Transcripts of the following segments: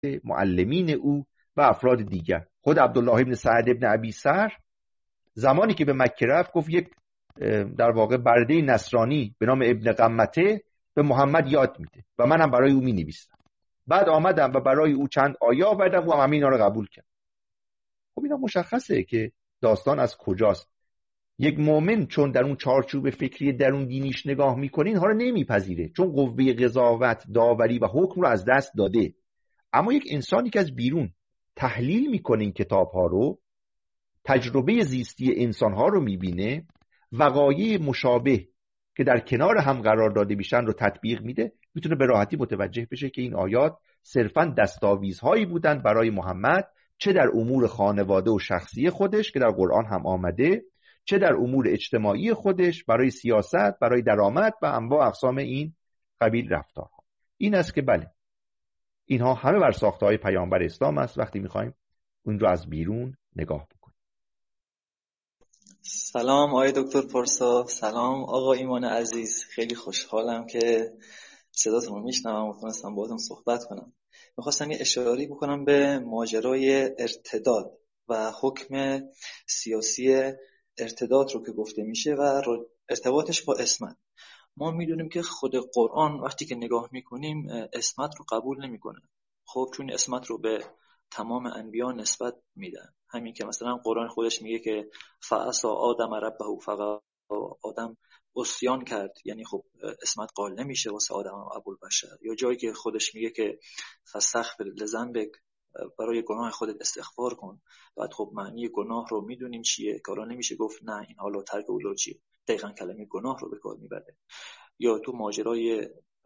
معلمین او و افراد دیگر. خود عبدالله ابن سعد ابن ابی سر زمانی که به مکه رفت گفت یک در واقع برده نصرانی به نام ابن قمته به محمد یاد میده و منم برای او مینویسم. بعد آمدم و برای او چند آیه آوردم و همه اینا رو قبول کرد. خب اینا مشخصه که داستان از کجاست. یک مؤمن چون در اون چارچوب فکری درون دینیش نگاه میکنه اینها رو نمیپذیره، چون قوه قضاوت، داوری و حکم رو از دست داده. اما یک انسانی که از بیرون تحلیل میکنه این کتاب‌ها رو، تجربه زیستی انسان‌ها رو میبینه، وقایع مشابه که در کنار هم قرار داده میشن رو تطبیق میده، میتونه به راحتی متوجه بشه که این آیات صرفاً دستاویزهایی بودن برای محمد، چه در امور خانواده و شخصی خودش که در قرآن هم آمده، چه در امور اجتماعی خودش برای سیاست، برای درآمد و انواع اقسام این قبیل رفتارها. این است که بله، اینها همه بر ساخته‌های پیامبر اسلام است وقتی میخوایم اون رو از بیرون نگاه بکنیم. سلام آقای دکتر پارسا، سلام آقا ایمان عزیز، خیلی خوشحالم که صداتون رو میشنوم و تونستم باهاتون صحبت کنم. میخواستم یه اشاره‌ای بکنم به ماجرای ارتداد و حکم سیاسی ارتداد رو که گفته میشه و ارتباطش با عصمت. ما میدونیم که خود قرآن وقتی که نگاه میکنیم عصمت رو قبول نمیکنه. خب چون عصمت رو به تمام انبیا نسبت میدن، همین که مثلا قرآن خودش میگه که فعصا آدم ربه فقط آدم عصیان کرد، یعنی خب عصمت قائل نمیشه واسه آدم و ابوالبشر. یا جایی که خودش میگه که فاستغفر لذنبک، برای گناه خودت استغفار کن. بعد خب معنی گناه رو میدونیم چیه، کارا نمیشه گفت نه این حالا ترک اولوجیه، دقیقاً کلمه گناه رو به کار میبره. یا تو ماجرای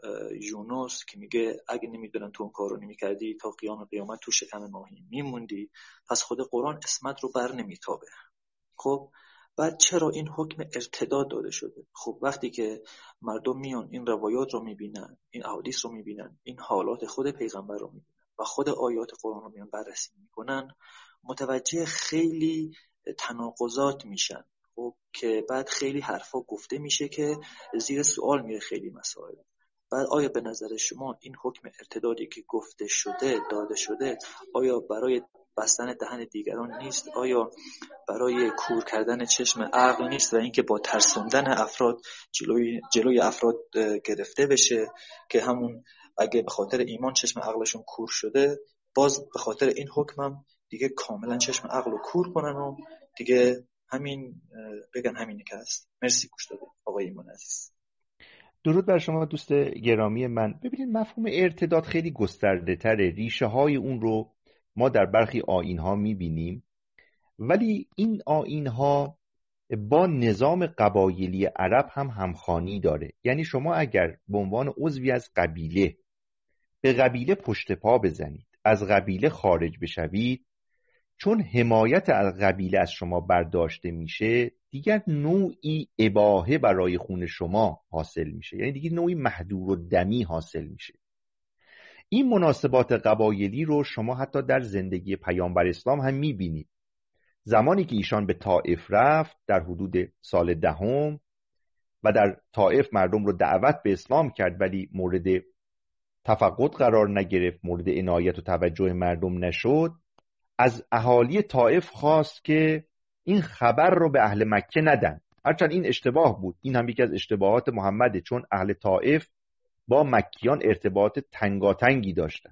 یونس که میگه اگه نمیدونم تو اون کار رو نمیکردی تا قیامت تو شکم ماهی میموندی. پس خود قرآن عصمت رو بر نمیتابه. خب بعد چرا این حکم ارتداد داده شده؟ خب وقتی که مردم میان این روایات رو میبینن، این احادیث رو میبینن، این حالات خود پیغمبر رو میبینن و خود آیات قرآن رو میان بررسی میکنن، متوجه خیلی تناقضات میشن. خب که بعد خیلی حرفا گفته میشه که زیر سوال میره خیلی مسائل. بعد آیا به نظر شما این حکم ارتدادی که گفته شده، داده شده، آیا برای بستن دهن دیگران نیست؟ آیا برای کور کردن چشم عقل نیست و اینکه با ترسوندن افراد جلوی افراد گرفته بشه که همون اگه به خاطر ایمان چشم عقلشون کور شده، باز به خاطر این حکمم دیگه کاملا چشم عقل رو کور کنن و دیگه همین بگن همینه که هست. مرسی گوش داده آقای ایمان عزیز. درود بر شما دوست گرامی من. ببینید مفهوم ارتداد خیلی گسترده تره. ریشه های اون رو ما در برخی آیین ها میبینیم، ولی این آیین ها با نظام قبایلی عرب هم همخوانی داره. یعنی شما اگر به عنوان عضوی از قبیله به قبیله پشت پا بزنید، از قبیله خارج بشوید، چون حمایت از قبیله از شما برداشته میشه، دیگر نوعی اباحه برای خون شما حاصل میشه، یعنی دیگر نوعی محدور و دمی حاصل میشه. این مناسبات قبایلی رو شما حتی در زندگی پیامبر اسلام هم میبینید. زمانی که ایشان به طائف رفت در حدود سال 10 و در طائف مردم رو دعوت به اسلام کرد، ولی مورد تفقد قرار نگرفت، مورد عنایت و توجه مردم نشد، از اهالی طائف خواست که این خبر رو به اهل مکه ندن. هرچند این اشتباه بود، این هم یکی از اشتباهات محمده، چون اهل طائف با مکیان ارتباط تنگاتنگی داشتن.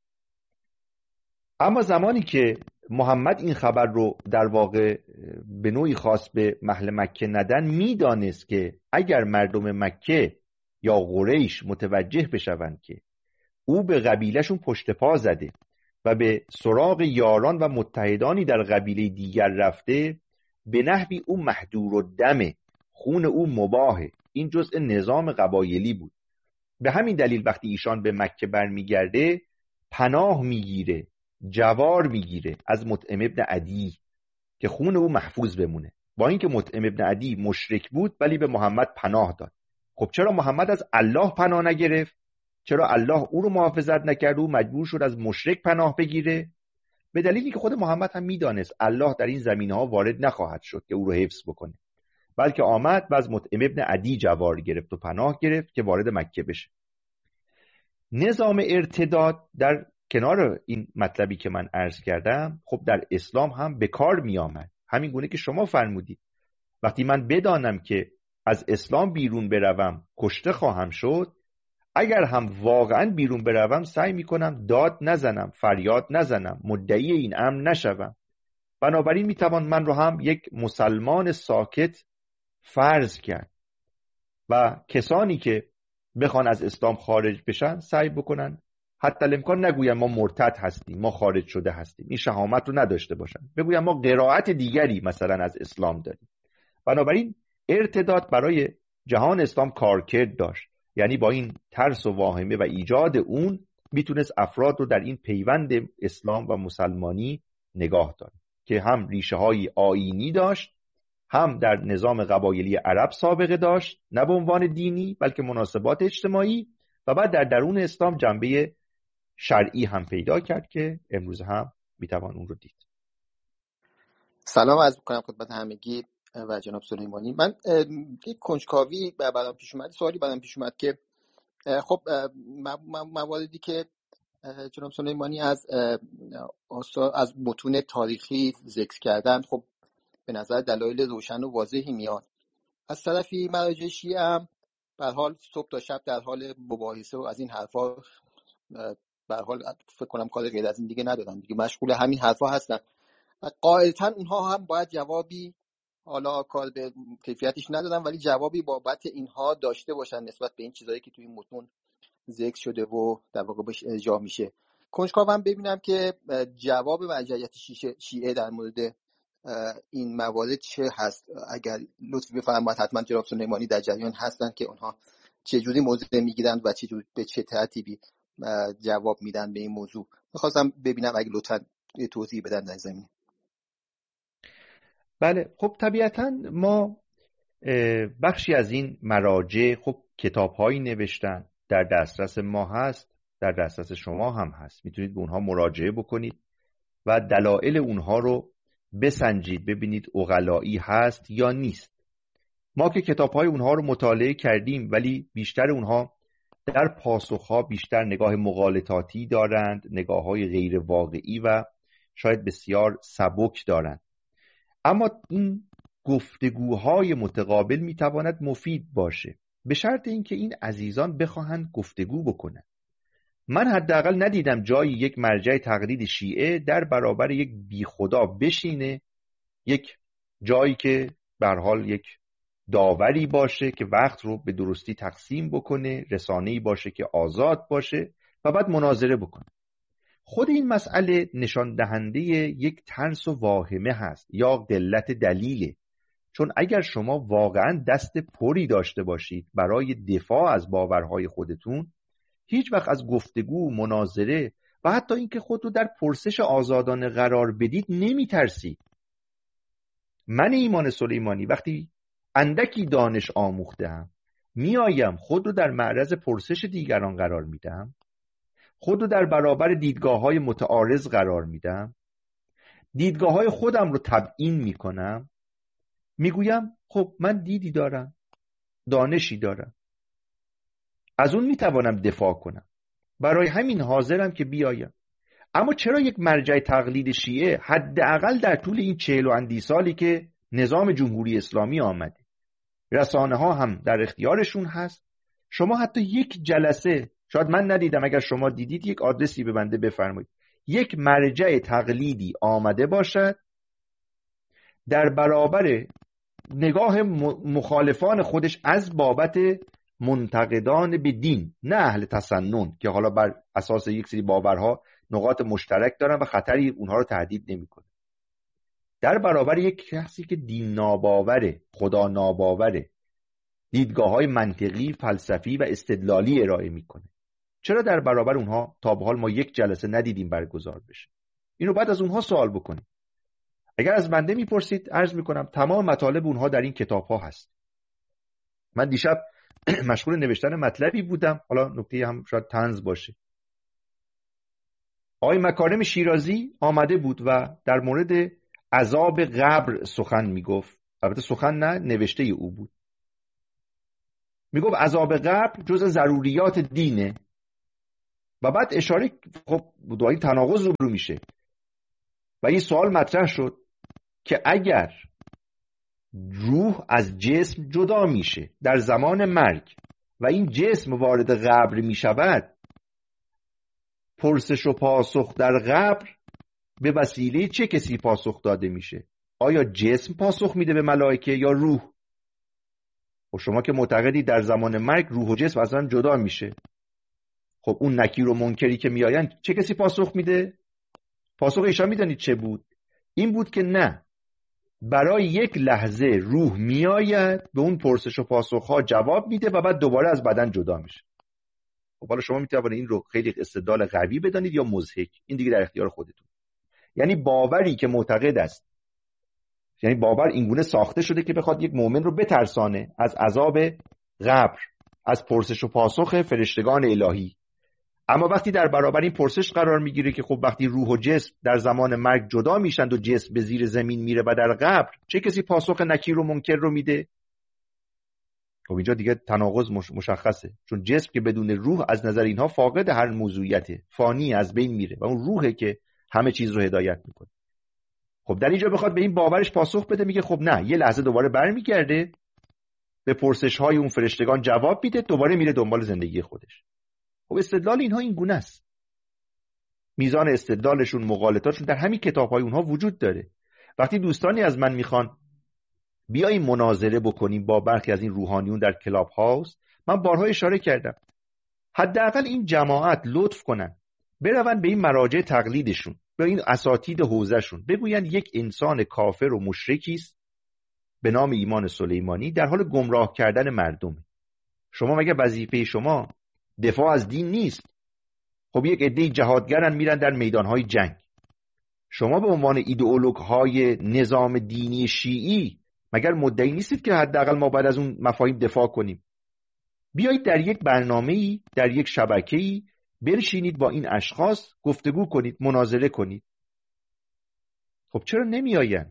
اما زمانی که محمد این خبر رو در واقع به نوعی خواست به اهل مکه ندن، میدانست که اگر مردم مکه یا قریش متوجه بشوند که او به قبیلهشون پشت پا زده و به سراغ یاران و متحدانی در قبیله دیگر رفته، به نحوی او محدور و دمه، خون او مباهه. این جزء نظام قبایلی بود. به همین دلیل وقتی ایشان به مکه برمیگرده پناه میگیره، جوار میگیره از مطعم ابن عدی که خون او محفوظ بمونه. با اینکه مطعم ابن عدی مشرک بود ولی به محمد پناه داد. خب چرا محمد از الله پناه نگرفت؟ چرا الله او رو محافظت نکرد و مجبور شد از مشرک پناه بگیره؟ به دلیلی که خود محمد هم میدانست الله در این زمینها وارد نخواهد شد که او رو حفظ بکنه، بلکه آمد و از مطعم ابن عدی جوار گرفت و پناه گرفت که وارد مکه بشه. نظام ارتداد در کنار این مطلبی که من عرض کردم، خب در اسلام هم به کار می آمد، همین گونه که شما فرمودید. وقتی من بدانم که از اسلام بیرون بروم کشته خواهم شد، اگر هم واقعا بیرون بروم سعی می کنم داد نزنم، فریاد نزنم، مدعی این امر نشوم. بنابراین می توان من رو هم یک مسلمان ساکت فرض کرد و کسانی که بخوان از اسلام خارج بشن سعی بکنن حتی الامکان نگویم ما مرتد هستیم، ما خارج شده هستیم، این شهامت رو نداشته باشن، بگویم ما قرائت دیگری مثلا از اسلام داریم. بنابراین ارتداد برای جهان اسلام کارکرد داشت، یعنی با این ترس و واهمه و ایجاد اون میتونست افراد رو در این پیوند اسلام و مسلمانی نگاه داره که هم ریشه های آیینی داشت، هم در نظام قبایلی عرب سابقه داشت، نه به عنوان دینی بلکه مناسبات اجتماعی، و بعد در درون اسلام جنبه شرعی هم پیدا کرد که امروز هم میتوان اون رو دید. سلام عرض می‌کنم خدمت همگی و جناب سلیمانی. من یک کنجکاوی بعدم پیش اومد، سوالی بعدم پیش اومد که خب مواردی که جناب سلیمانی از متون تاریخی ذکر کردن، خب به نظر دلایل روشن و واضحی میاد. از طرفی مراجع شیعه هم به هر حال صبح تا شب در حال مباحثه و از این حرفا به هر حال فکر کنم کار غیر از این دیگه ندارن دیگه، مشغول همین حرفا هستن. قاعدتاً اونها هم باید جوابی، حالا کار به کیفیتش ندادن، ولی جوابی بابت اینها داشته باشن نسبت به این چیزایی که توی متون ذکر شده و در واقع بهش ارجاع میشه. کنجکاوم ببینم که جواب مرجعیت شیعه در مورد این موارد چه هست. اگر لطفی بفرمایید، حتما جناب سلیمانی در جریان هستن که اونها چه جوری موضع میگیرن و به چه ترتیبی جواب میدن به این موضوع. می‌خواستم ببینم اگه لطفا توضیح بدن در زمینه. بله، خب طبیعتاً ما بخشی از این مراجع خب کتاب‌هایی نوشتن، در دسترس ما هست، در دسترس شما هم هست، میتونید به اونها مراجعه بکنید و دلایل اونها رو بسنجید، ببینید عقلایی هست یا نیست. ما که کتاب‌های اونها رو مطالعه کردیم، ولی بیشتر اونها در پاسخ‌ها بیشتر نگاه مغالطاتی دارند، نگاه‌های غیر واقعی و شاید بسیار سبک دارند. اما این گفتگوهای متقابل میتواند مفید باشه، به شرط اینکه این عزیزان بخواهند گفتگو بکنند. من حداقل ندیدم جایی یک مرجع تقلید شیعه در برابر یک بیخدا بشینه، یک جایی که به هر حال یک داوری باشه که وقت رو به درستی تقسیم بکنه، رسانه‌ای باشه که آزاد باشه و بعد مناظره بکنه. خود این مسئله نشان دهنده یک ترس و واهمه هست یا قلت دلیله، چون اگر شما واقعا دست پری داشته باشید برای دفاع از باورهای خودتون، هیچ وقت از گفتگو، مناظره و حتی اینکه خود رو در پرسش آزادانه قرار بدید نمی ترسید. من ایمان سلیمانی وقتی اندکی دانش آموخته‌ام، میایم خود رو در معرض پرسش دیگران قرار میدم، خود رو در برابر دیدگاه‌های متعارض قرار میدم، دیدگاه‌های خودم رو تبیین میکنم، میگویم خب من دیدی دارم، دانشی دارم، از اون میتوانم دفاع کنم، برای همین حاضرم که بیایم. اما چرا یک مرجع تقلید شیعه حداقل در طول این 40 و اندی سالی که نظام جمهوری اسلامی آمده، رسانه ها هم در اختیارشون هست، شما حتی یک جلسه، شاید من ندیدم، اگر شما دیدید یک آدرسی به بنده بفرمایید، یک مرجع تقلیدی آمده باشد در برابر نگاه مخالفان خودش از بابت منتقدان به دین، نه اهل تسنن که حالا بر اساس یک سری باورها نقاط مشترک دارن و خطری اونها رو تهدید نمیکنه، در برابر یک کسی که دین ناباوره، خدا ناباوره، دیدگاه‌های منطقی، فلسفی و استدلالی ارائه میکنه، چرا در برابر اونها تا به حال ما یک جلسه ندیدیم برگزار بشه؟ اینو بعد از اونها سوال بکنیم. اگر از بنده میپرسید، عرض میکنم تمام مطالب اونها در این کتاب‌ها هست. من دیشب مشغول نوشتن مطلبی بودم، حالا نکته هم شاید طنز باشه. آقای مکارم شیرازی آمده بود و در مورد عذاب قبر سخن میگفت، البته سخن نه، نوشته او بود. میگفت عذاب قبر جز ضروریات دینه. و بعد اشاره، خب با این تناقض روبرو میشه و این سوال مطرح شد که اگر روح از جسم جدا میشه در زمان مرگ و این جسم وارد قبر میشود، پرسش و پاسخ در قبر به وسیله چه کسی پاسخ داده میشه؟ آیا جسم پاسخ میده به ملائکه یا روح؟ خب شما که معتقدی در زمان مرگ روح و جسم اصلا جدا میشه، خب اون نکیر و منکری که میآیند چه کسی پاسخ میده؟ پاسخ ایشان میدانید چه بود؟ این بود که نه، برای یک لحظه روح میآید، به اون پرسش و پاسخ ها جواب میده و بعد دوباره از بدن جدا میشه. خب حالا شما میتوانید این رو خیلی استدلال قوی بدانید یا مضحک، این دیگه در اختیار خودتون. یعنی باوری که معتقد است، یعنی باور اینگونه ساخته شده که بخواد یک مؤمن رو بترسانه از عذاب قبر، از پرسش و پاسخ فرشتگان الهی. اما وقتی در برابر این پرسش قرار میگیره که خب وقتی روح و جسم در زمان مرگ جدا میشند و جسم به زیر زمین میره و در قبر چه کسی پاسخ نکیر و منکر رو میده؟ خب اینجا دیگه تناقض مشخصه، چون جسم که بدون روح از نظر اینها فاقد هر موضوعیته، فانی، از بین میره و اون روحه که همه چیز رو هدایت میکنه. خب در اینجا بخواد به این باورش پاسخ بده، میگه خب نه، یه لحظه دوباره برمیگرده به پرسش های اون فرشتگان جواب میده، دوباره میره دنبال زندگی خودش. خب استدلال اینها این گونه است، میزان استدلالشون، مقالطاتشون در همین کتاب‌های اونها وجود داره. وقتی دوستانی از من میخوان بیاییم مناظره بکنیم با برخی از این روحانیون در کلاب هاوس، من بارها اشاره کردم حداقل این جماعت لطف کنن برون به این مراجع تقلیدشون، به این اساتید حوزهشون، بگوین یک انسان کافر و مشرکی است به نام ایمان سلیمانی در حال گمراه کردن مردم. شما مگه وظیفه شما دفاع از دین نیست؟ خب یک عده جهادگرن میرن در میدانهای جنگ، شما به عنوان ایدئولوگ‌های نظام دینی شیعی مگر مدعی نیستید که حداقل ما باید از اون مفاهیم دفاع کنیم؟ بیایید در یک برنامه‌ای، در یک شبکه‌ای برشینید با این اشخاص گفتگو کنید، مناظره کنید. خب چرا نمیآیند؟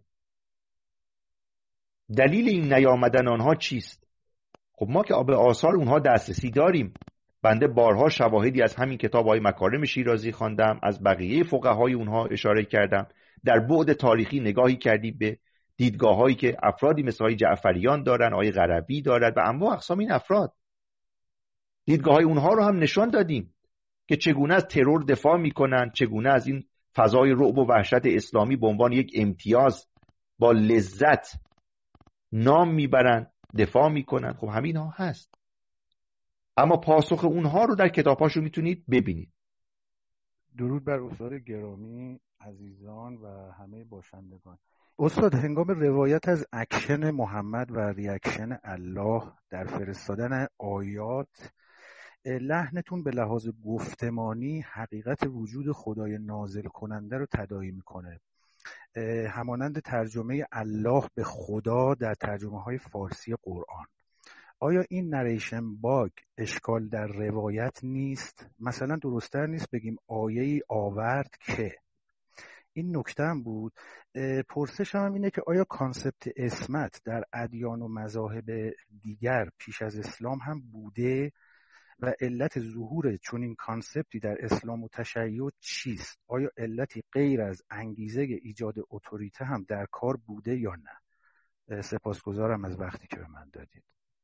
دلیل این نیامدن آنها چیست؟ خب ما که به آثار اونها دسترسی داریم. بنده بارها شواهدی از همین کتاب‌های مکارم شیرازی خواندم، از بقیه فقهای اونها اشاره کردم، در بعد تاریخی نگاهی کردیم به دیدگاه‌هایی که افرادی مثل آقای جعفریان دارن، آقای قربی دارد و انواع اقسام این افراد. دیدگاه‌های اونها رو هم نشان دادیم که چگونه از ترور دفاع میکنن، چگونه از این فضای رعب و وحشت اسلامی به عنوان یک امتیاز با لذت نام میبرن، دفاع میکنن. خب همین ها هست، اما پاسخ اونها رو در کتاباشو میتونید ببینید. درود بر استاد گرامی، عزیزان و همه باشندگان. استاد، هنگام روایت از اکشن محمد و ریاکشن الله در فرستادن آیات، لحنتون به لحاظ گفتمانی حقیقت وجود خدای نازل کننده رو تداعی میکنه، همانند ترجمه الله به خدا در ترجمه های فارسی قرآن. آیا این نریشن باگ اشکال در روایت نیست؟ مثلا درست‌تر نیست بگیم آیه‌ای آورد که؟ این نکته هم بود. پرسشم هم اینه که آیا کانسپت اسمت در ادیان و مذاهب دیگر پیش از اسلام هم بوده و علت ظهور چنین کانسپتی در اسلام و تشیع چیست؟ آیا علتی غیر از انگیزه ایجاد اتوریته هم در کار بوده یا نه؟ سپاسگزارم از وقتی که به من دادید.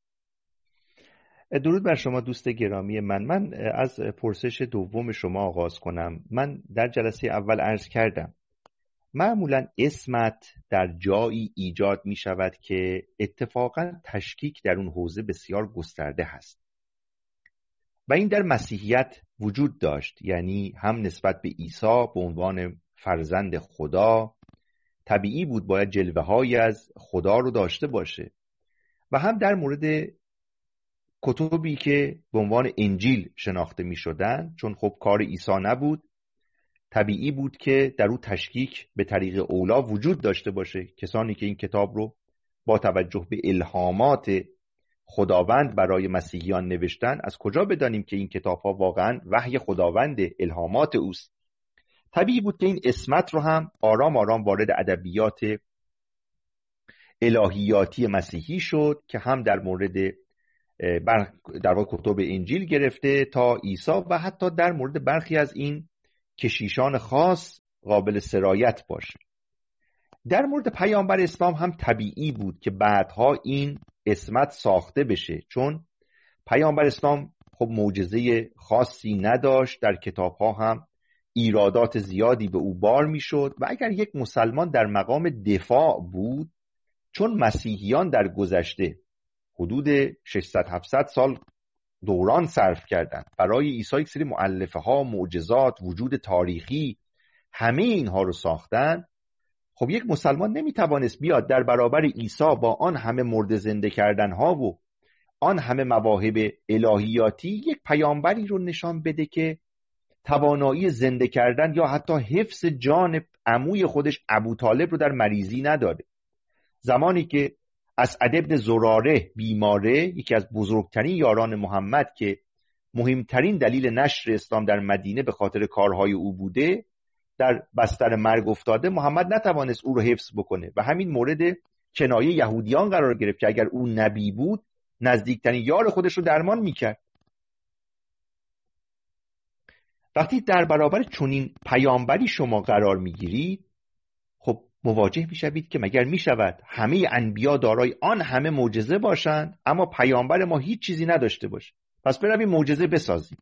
درود بر شما دوست گرامی من از پرسش دوم شما آغاز کنم. من در جلسه اول عرض کردم معمولا اسمت در جایی ایجاد می شود که اتفاقا تشکیک در اون حوزه بسیار گسترده هست و این در مسیحیت وجود داشت. یعنی هم نسبت به عیسی به عنوان فرزند خدا طبیعی بود باید جلوه هایی از خدا رو داشته باشه، و هم در مورد کتبی که به عنوان انجیل شناخته می شدن، چون خب کار عیسی نبود، طبیعی بود که در او تشکیک به طریق اولا وجود داشته باشه. کسانی که این کتاب رو با توجه به الهامات خداوند برای مسیحیان نوشتن، از کجا بدانیم که این کتاب ها واقعا وحی خداوند، الهامات اوست؟ طبیعی بود که این اسمت رو هم آرام آرام وارد ادبیات الهیاتی مسیحی شد که هم در مورد در واقع کتب انجیل گرفته تا عیسی و حتی در مورد برخی از این کشیشان خاص قابل سرایت باشه. در مورد پیامبر اسلام هم طبیعی بود که بعدها این اسمت ساخته بشه، چون پیامبر اسلام خب معجزه خاصی نداشت، در کتابها هم ایرادات زیادی به او بار میشد و اگر یک مسلمان در مقام دفاع بود، چون مسیحیان در گذشته حدود 600-700 سال دوران صرف کردند برای عیسی، یک سری مؤلفه ها، معجزات، وجود تاریخی، همه اینها رو ساختن. خب یک مسلمان نمیتوانست بیاد در برابر عیسی با آن همه مرده زنده کردن ها و آن همه مواهب الهیاتی یک پیامبری رو نشان بده که توانایی زنده کردن یا حتی حفظ جان عموی خودش ابوطالب رو در مریضی نداره. زمانی که اسعد ابن زراره بیماره، یکی از بزرگترین یاران محمد که مهمترین دلیل نشر اسلام در مدینه به خاطر کارهای او بوده، در بستر مرگ افتاده، محمد نتوانست او رو حفظ بکنه و همین مورد کنایه یهودیان قرار گرفت که اگر او نبی بود نزدیکترین یار خودش رو درمان میکرد. وقتی در برابر چنین پیامبری شما قرار میگیرید، خب مواجه میشوید که مگر میشود همه انبیا دارای آن همه معجزه باشند اما پیامبر ما هیچ چیزی نداشته باشه؟ پس برویم معجزه بسازیم.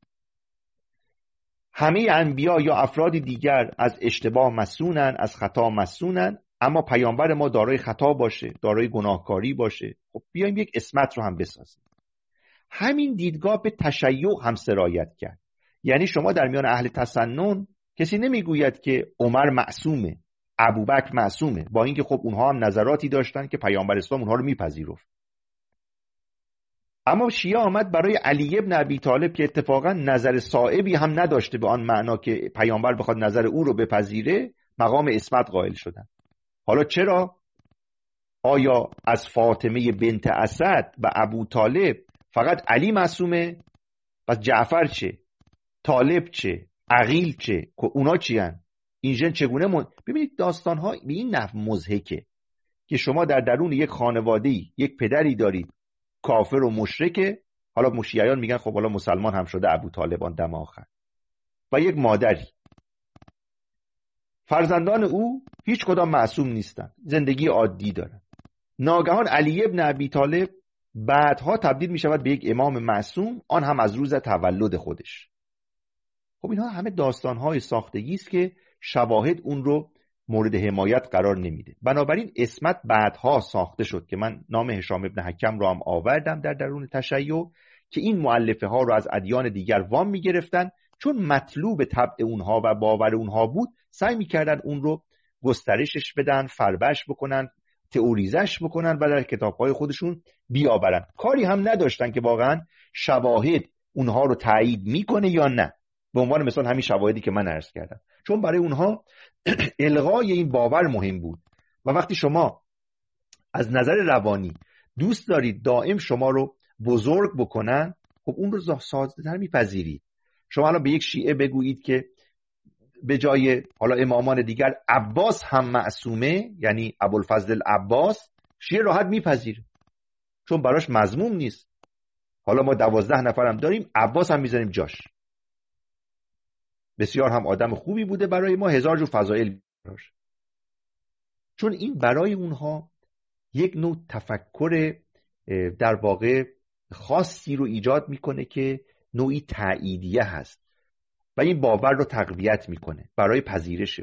همه انبیا یا افراد دیگر از اشتباه مسئولن، از خطا مسئولن، اما پیامبر ما دارای خطا باشه، دارای گناهکاری باشه. خب بیایم یک اسمت رو هم بسازیم. همین دیدگاه به تشیع هم سرایت کرد. یعنی شما در میان اهل تسنن کسی نمیگوید که عمر معصومه، ابوبکر معصومه، با اینکه خب اونها هم نظراتی داشتن که پیامبر اسلام اونها رو میپذیرفت. اما شیعه آمد برای علی ابن ابی طالب که اتفاقا نظر صائبی هم نداشته به آن معنا که پیامبر بخواد نظر او رو بپذیره، مقام اسمت قائل شدن. حالا چرا؟ آیا از فاطمه بنت اسد و ابو طالب فقط علی معصومه؟ پس جعفر چه؟ طالب چه؟ عقیل چه؟ اونا چی هن؟ این ژن چگونه ببینید داستان‌ها به این نحو مضحکه که شما در درون یک خانواده‌ای یک پدری دارید کافر و مشرکه، حالا مشیعیان میگن خب حالا مسلمان هم شده ابو طالبان دم آخر، و یک مادری، فرزندان او هیچ کدام معصوم نیستن، زندگی عادی دارن. ناگهان علی ابن ابی طالب بعدها تبدیل میشود به یک امام معصوم، آن هم از روز تولد خودش. خب اینها همه داستان‌های ساختگی است که شواهد اون رو مورد حمایت قرار نمیده. بنابراین اسمت بعدها ساخته شد که من نام هشام ابن حکم رو هم آوردم در درون تشیع که این مؤلفه ها رو از ادیان دیگر وام میگرفتن، چون مطلوب طبع اونها و باور اونها بود، سعی میکردن اون رو گسترشش بدن، فربش بکنن، تئوریزش بکنن و در کتابهای خودشون بیاورن. کاری هم نداشتن که واقعا شواهد اونها رو تایید میکنه یا نه. به عنوان مثال همین شواهدی که من عرض کردم، چون برای اونها الغای این باور مهم بود و وقتی شما از نظر روانی دوست دارید دائم شما رو بزرگ بکنن، خب اون رو ساده‌تر میپذیرید. شما الان به یک شیعه بگویید که به جای حالا امامان دیگر عباس هم معصومه، یعنی ابوالفضل العباس، شیعه راحت میپذیره چون براش مذموم نیست. حالا ما 12 نفرم داریم، عباس هم میذاریم جاش، بسیار هم آدم خوبی بوده برای ما، 1000 جور فضائل براش. چون این برای اونها یک نوع تفکر در واقع خاصی رو ایجاد میکنه که نوعی تأییدیه هست و این باور رو تقویت میکنه برای پذیرش.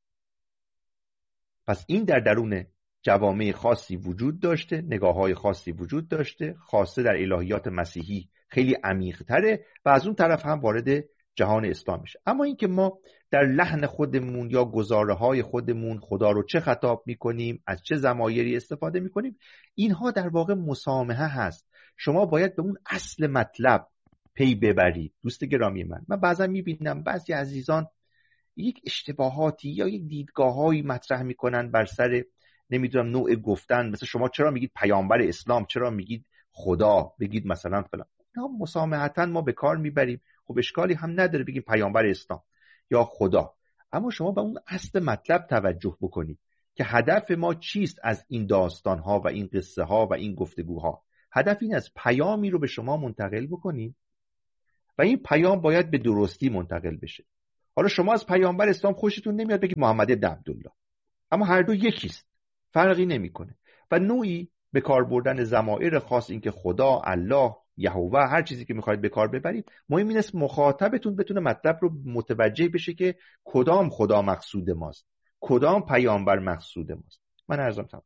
پس این در درون جوامع خاصی وجود داشته، نگاه‌های خاصی وجود داشته، خاصه در الهیات مسیحی خیلی عمیق‌تره و از اون طرف هم وارد جهان اسلام میشه. اما اینکه ما در لحن خودمون یا گزاره‌های خودمون خدا رو چه خطاب میکنیم، از چه ضمایری استفاده میکنیم، اینها در واقع مسامحه هست. شما باید به اون اصل مطلب پی ببرید. دوست گرامی من بعضا میبینم بعضی عزیزان یک اشتباهاتی یا یک دیدگاه‌هایی مطرح میکنن بر سر نمیدونم نوع گفتن، مثلا شما چرا میگید پیامبر اسلام، چرا میگید خدا، بگید مثلا فلان. اینا مسامحتاً ما به کار میبریم. خب اشکالی هم نداره بگیم پیامبر اسلام یا خدا، اما شما به اون اصل مطلب توجه بکنید که هدف ما چیست از این داستان‌ها و این قصه ها و این گفتگوها. هدف این است پیامی رو به شما منتقل بکنیم و این پیام باید به درستی منتقل بشه. حالا شما از پیامبر اسلام خوشتون نمیاد بگید محمد ابن عبدالله، اما هر دو یکیست، فرقی نمیکنه و نوعی به کار بردن ضمایر خاص، این که خدا، الله، یهوه، هر چیزی که میخواید به کار ببرید، مهم این است مخاطبتون بتونه مطلب رو متوجه بشه که کدام خدا مقصود ماست، کدام پیامبر مقصود ماست. من عرضم تمام.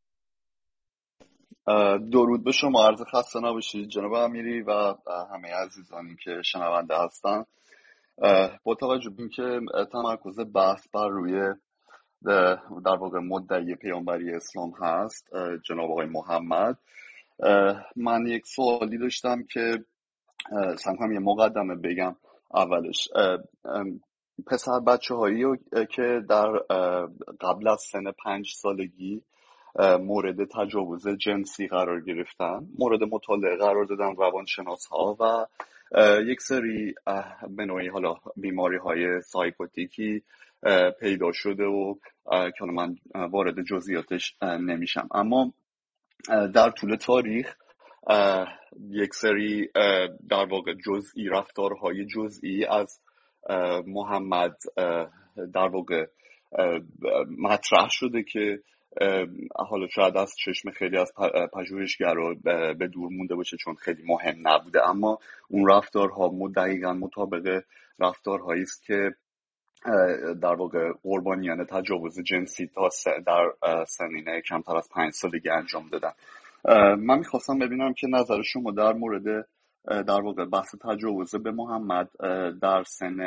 درود به شما، عرض خسته نباشید جناب امیری و همه عزیزانی که شنونده هستن. با توجه به اینکه تمرکز بحث بر روی در واقع مدعی پیامبری اسلام هست جناب آقای محمد، من یک سوالی داشتم که سعی کنم یه مقدمه بگم. اولش پسر بچه هایی که در قبل از سن 5 سالگی مورد تجاوز جنسی قرار گرفتن، مورد مطالعه قرار دادن روانشناس ها و یک سری به نوعی حالا بیماری های سایکوتیکی پیدا شده و که من وارد جزئیاتش نمیشم، اما در طول تاریخ یک سری در واقع جزئی، رفتارهای جزئی از محمد در واقع مطرح شده که حالا شاید از چشم خیلی از پژوهشگرا به دور مونده باشه چون خیلی مهم نبوده، اما اون رفتارها دقیقاً مطابق رفتارهایی است که در واقع قربانیان تجاوز جنسی تا در سنین کمتر از 5 سالگی انجام دادن. من میخواستم ببینم که نظر شما در مورد در واقع بحث تجاوز به محمد در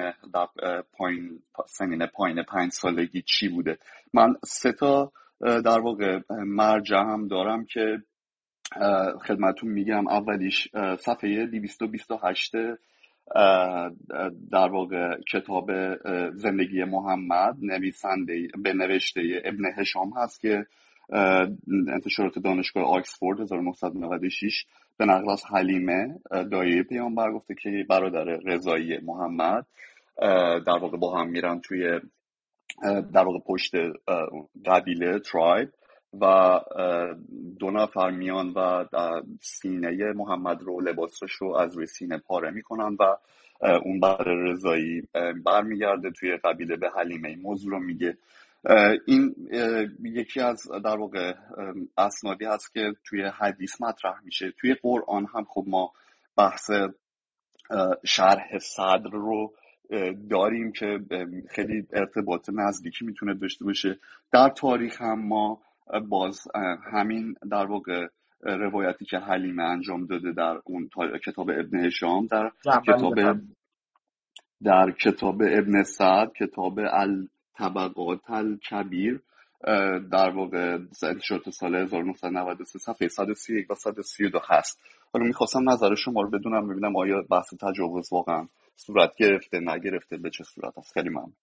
سنین پایین 5 سالگی چی بوده. من 3 تا در واقع مرجع هم دارم که خدمتون میگم. اولیش صفحه 228 در واقع کتاب زندگی محمد به نوشته ابن هشام هست که انتشارات دانشگاه آکسفورد 1996 به نقل از حلیمه دایه پیامبر گفته که برادر رضایی محمد در واقع با هم میرن توی در واقع پشت قبیله ترایب و 2 نفر میان و سینه محمد رو، لباسش رو از روی سینه پاره میکنن و اون برادر رضایی برمیگرده توی قبیله به حلیمه این موضوع رو میگه. این یکی از در واقع اسنادی هست که توی حدیث مطرح میشه. توی قرآن هم خب ما بحث شرح صدر رو داریم که خیلی ارتباط نزدیکی میتونه داشته باشه. در تاریخ هم ما باز همین در واقع روایتی که حلیمه انجام داده در اون کتاب ابن هشام، در کتاب ابن سعد، کتاب الطبقات الکبیر، در واقع انتشارات سال 1993 صفحه 131 و 132 هست. حالا میخواستم نظر شما رو بدونم، ببینم آیا بحث تجاوز واقعا صورت گرفته، نگرفته، به چه صورت است. خیلی ممنون.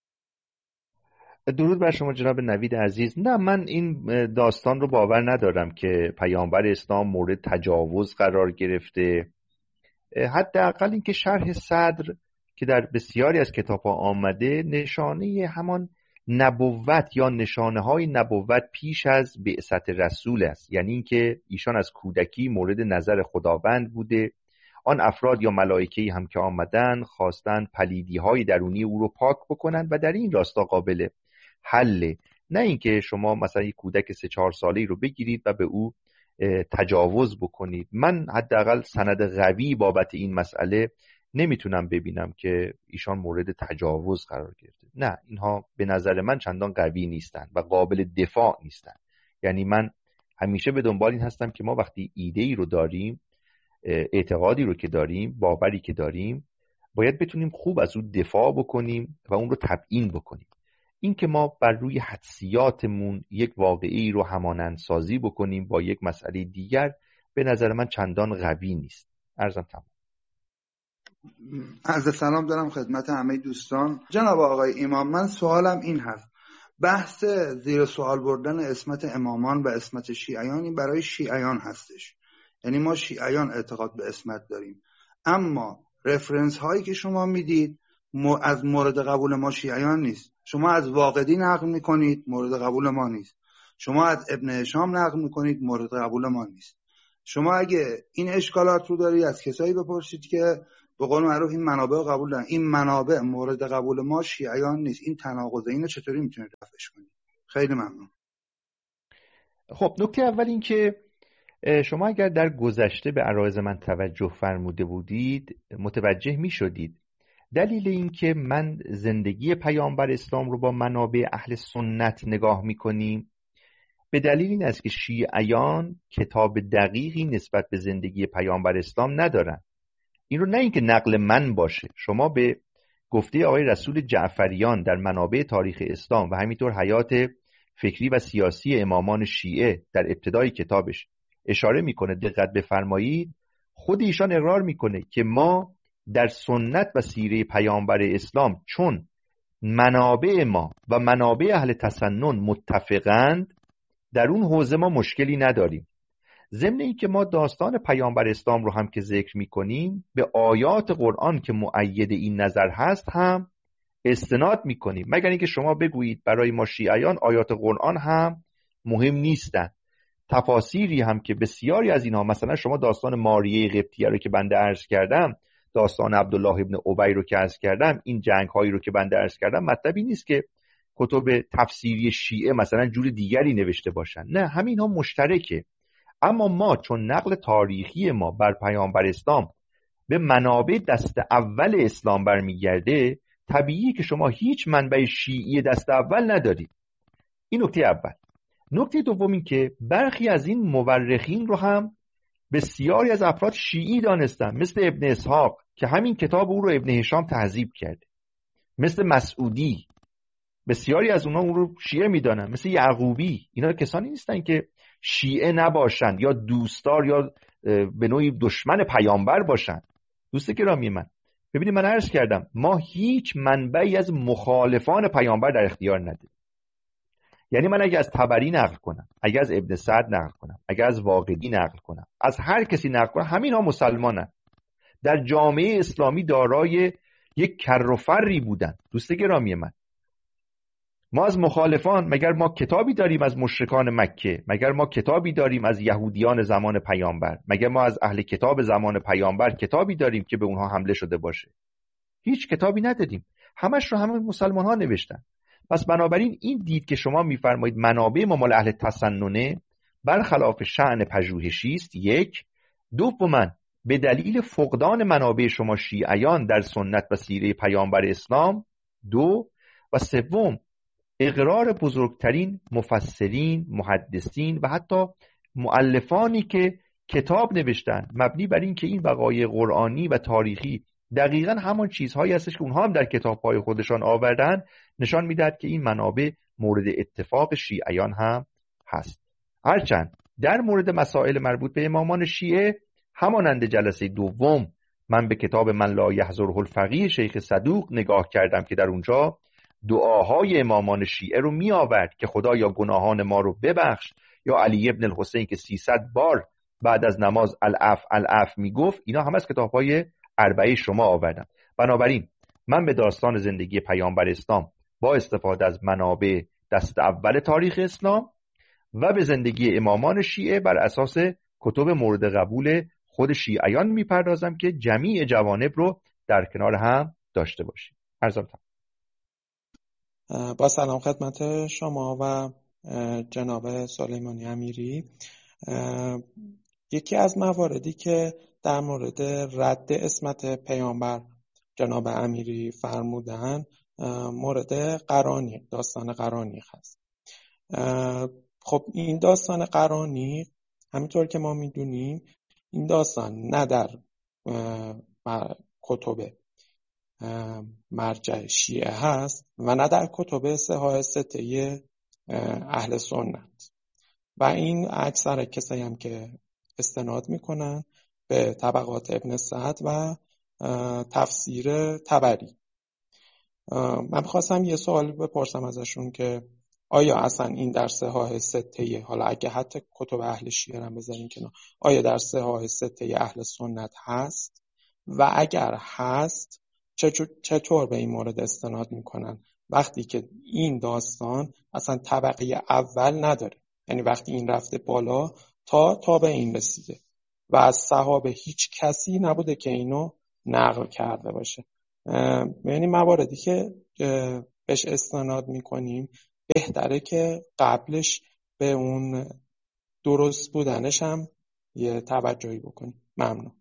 درود بر شما جناب نوید عزیز. نه، من این داستان رو باور ندارم که پیامبر اسلام مورد تجاوز قرار گرفته. حداقل اینکه شرح صدر که در بسیاری از کتاب‌ها آمده نشانه همان نبوت یا نشانه‌های نبوت پیش از بعثت رسول است، یعنی اینکه ایشان از کودکی مورد نظر خداوند بوده. آن افراد یا ملائکه‌ای هم که آمدن خواستند پلیدی‌های درونی او رو پاک بکنند و در این راستا قابل حله، نه اینکه شما مثلا یک کودک 3-4 ساله‌ای رو بگیرید و به او تجاوز بکنید. من حداقل سند قوی بابت این مسئله نمیتونم ببینم که ایشان مورد تجاوز قرار گرفته. نه، اینها به نظر من چندان قوی نیستن و قابل دفاع نیستن. یعنی من همیشه به دنبال این هستم که ما وقتی ایده‌ای رو داریم، اعتقادی رو که داریم، باوری که داریم، باید بتونیم خوب از اون دفاع بکنیم و اون رو تبیین بکنیم. این که ما بر روی حدسیاتمون یک واقعی رو همانند سازی بکنیم با یک مسئله دیگر، به نظر من چندان قوی نیست. عرضم تمام. عرض سلام دارم خدمت همه دوستان. جناب آقای امام، من سوالم این هست: بحث زیر سوال بردن عصمت امامان و عصمت شیعیانی برای شیعیان هستش، یعنی ما شیعیان اعتقاد به عصمت داریم، اما رفرنس هایی که شما میدید از مورد قبول ما شیعیان نیست. شما از واقدی نقل میکنید، مورد قبول ما نیست. شما از ابن هشام نقل میکنید، مورد قبول ما نیست. شما اگه این اشکالات رو داری از کسایی بپرسید که به قول معروف این منابع رو قبول دارن. این منابع مورد قبول ما شیعیان نیست. این تناقضه، اینو چطوری میتونید رفعش کنید؟ خیلی ممنون. خب نکته اول این که شما اگر در گذشته به عرایض من توجه فرموده بودید متوجه می شدید دلیل این که من زندگی پیامبر اسلام رو با منابع اهل سنت نگاه می کنیم به دلیل این است که شیعیان کتاب دقیقی نسبت به زندگی پیامبر اسلام ندارن. این رو نه اینکه نقل من باشه، شما به گفته آقای رسول جعفریان در منابع تاریخ اسلام و همینطور حیات فکری و سیاسی امامان شیعه در ابتدای کتابش اشاره میکنه، دقت بفرمایید، خود ایشان اقرار میکنه که ما در سنت و سیره پیامبر اسلام چون منابع ما و منابع اهل تسنن متفقند در اون حوزه ما مشکلی نداریم. ضمن این که ما داستان پیامبر اسلام رو هم که ذکر میکنیم به آیات قرآن که مؤید این نظر هست هم استناد میکنیم، مگر اینکه شما بگویید برای ما شیعیان آیات قرآن هم مهم نیستن. تفاسیری هم که بسیاری از اینها، مثلا شما داستان ماریه قبطیه رو که بنده عرض کردم، داستان عبدالله ابن ابی رو که عرض کردم، این جنگ هایی رو که بنده عرض کردم، مطلبی نیست که کتب تفسیری شیعه مثلا جور دیگری نوشته باشن، نه، همین ها مشترکه. اما ما چون نقل تاریخی ما بر پیامبر اسلام به منابع دست اول اسلام برمیگرده، طبیعیه که شما هیچ منبع شیعی دست اول ندارید. این نکته اول. نکته دوم این که برخی از این مورخین رو هم بسیاری از افراد شیعی دانستن، مثل ابن اسحاق که همین کتاب او رو ابن هشام تهذیب کرده، مثل مسعودی، بسیاری از اونها اون رو شیعه میدانن، مثل یعقوبی. اینا کسانی نیستن که شیعه نباشن یا دوستدار یا به نوعی دشمن پیامبر باشن. دوست گرامی من، ببینید من عرض کردم ما هیچ منبعی از مخالفان پیامبر در اختیار نداریم. یعنی من اگه از طبری نقل کنم، اگه از ابن سعد نقل کنم، اگه از واقدی نقل کنم، از هر کسی نقل کنم، همین ها مسلمانن، در جامعه اسلامی دارای یک کر و فری بودن. دوست گرامی من، ما از مخالفان، مگر ما کتابی داریم از مشرکان مکه؟ مگر ما کتابی داریم از یهودیان زمان پیامبر؟ مگر ما از اهل کتاب زمان پیامبر کتابی داریم که به اونها حمله شده باشه؟ هیچ کتابی نداریم، همش رو همه مسلمان ها نوشتن. پس بنابراین این دید که شما میفرمایید منابع ما مال اهل تسننه برخلاف شأن پژوهشی است، یک. دوما به دلیل فقدان منابع شما شیعیان در سنت و سیره پیامبر اسلام، دو. و سوم اقرار بزرگترین مفسرین، محدثین و حتی مؤلفانی که کتاب نوشتن مبنی بر این که این وقایع قرآنی و تاریخی دقیقاً همان چیزهایی هستش که اونها هم در کتاب‌های خودشان آوردن، نشان میدهد که این منابع مورد اتفاق شیعیان هم هست. هرچند در مورد مسائل مربوط به امامان شیعه، همانند جلسه دوم من به کتاب من لا یحضره الفقیه شیخ صدوق نگاه کردم که در اونجا دعاهای امامان شیعه رو می آورد که خدایا گناهان ما رو ببخش، یا علی ابن الحسین که 300 بار بعد از نماز العف العف می گفت. اینا هم از کتاب‌های اربعه شما آوردم. بنابراین من به داستان زندگی پیامبر اسلام با استفاده از منابع دست اول تاریخ اسلام و به زندگی امامان شیعه بر اساس کتب مورد قبول خود شیعیان میپردازم که جمیع جوانب رو در کنار هم داشته باشیم. عرضم تمام. با سلام خدمت شما و جناب سلیمانی امیری. یکی از مواردی که در مورد رد عصمت پیامبر جناب امیری فرمودن مورد قرانی، داستان قرانی هست. خب این داستان قرانی همینطور که ما میدونیم این داستان نه در کتب مرجع شیعه هست و نه در کتب صحاح سته اهل سنت، و این اکثر کسایی هم که استناد میکنن به طبقات ابن سعد و تفسیر طبری. من خواستم یه سوال بپرسم ازشون که آیا اصلا این در صحاح سته، حالا اگه حتی کتب اهل شیعه هم بذاریم کنار، آیا در صحاح سته اهل سنت هست؟ و اگر هست چطور به این مورد استناد میکنن وقتی که این داستان اصلا طبقه اول نداره؟ یعنی وقتی این رفته بالا تا به این رسیده. و از صحابه هیچ کسی نبوده که اینو نقل کرده باشه. یعنی مواردی که بهش استناد میکنیم بهتره که قبلش به اون درست بودنش هم یه توجهی بکنیم. ممنون.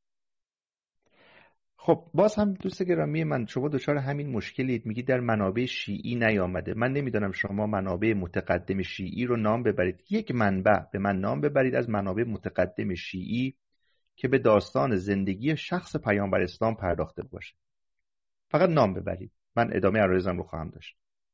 خب باز هم دوست گرامی من، شما دچار همین مشکلید، میگی در منابع شیعی نیامده. من نمیدونم شما منابع متقدم شیعی رو نام ببرید، یک منبع به من نام ببرید از منابع متقدم شیعی که به داستان زندگی شخص پیامبر اسلام پرداخته باشه. فقط نام ببرید، من ادامه عرایزم رو خواهم داشت.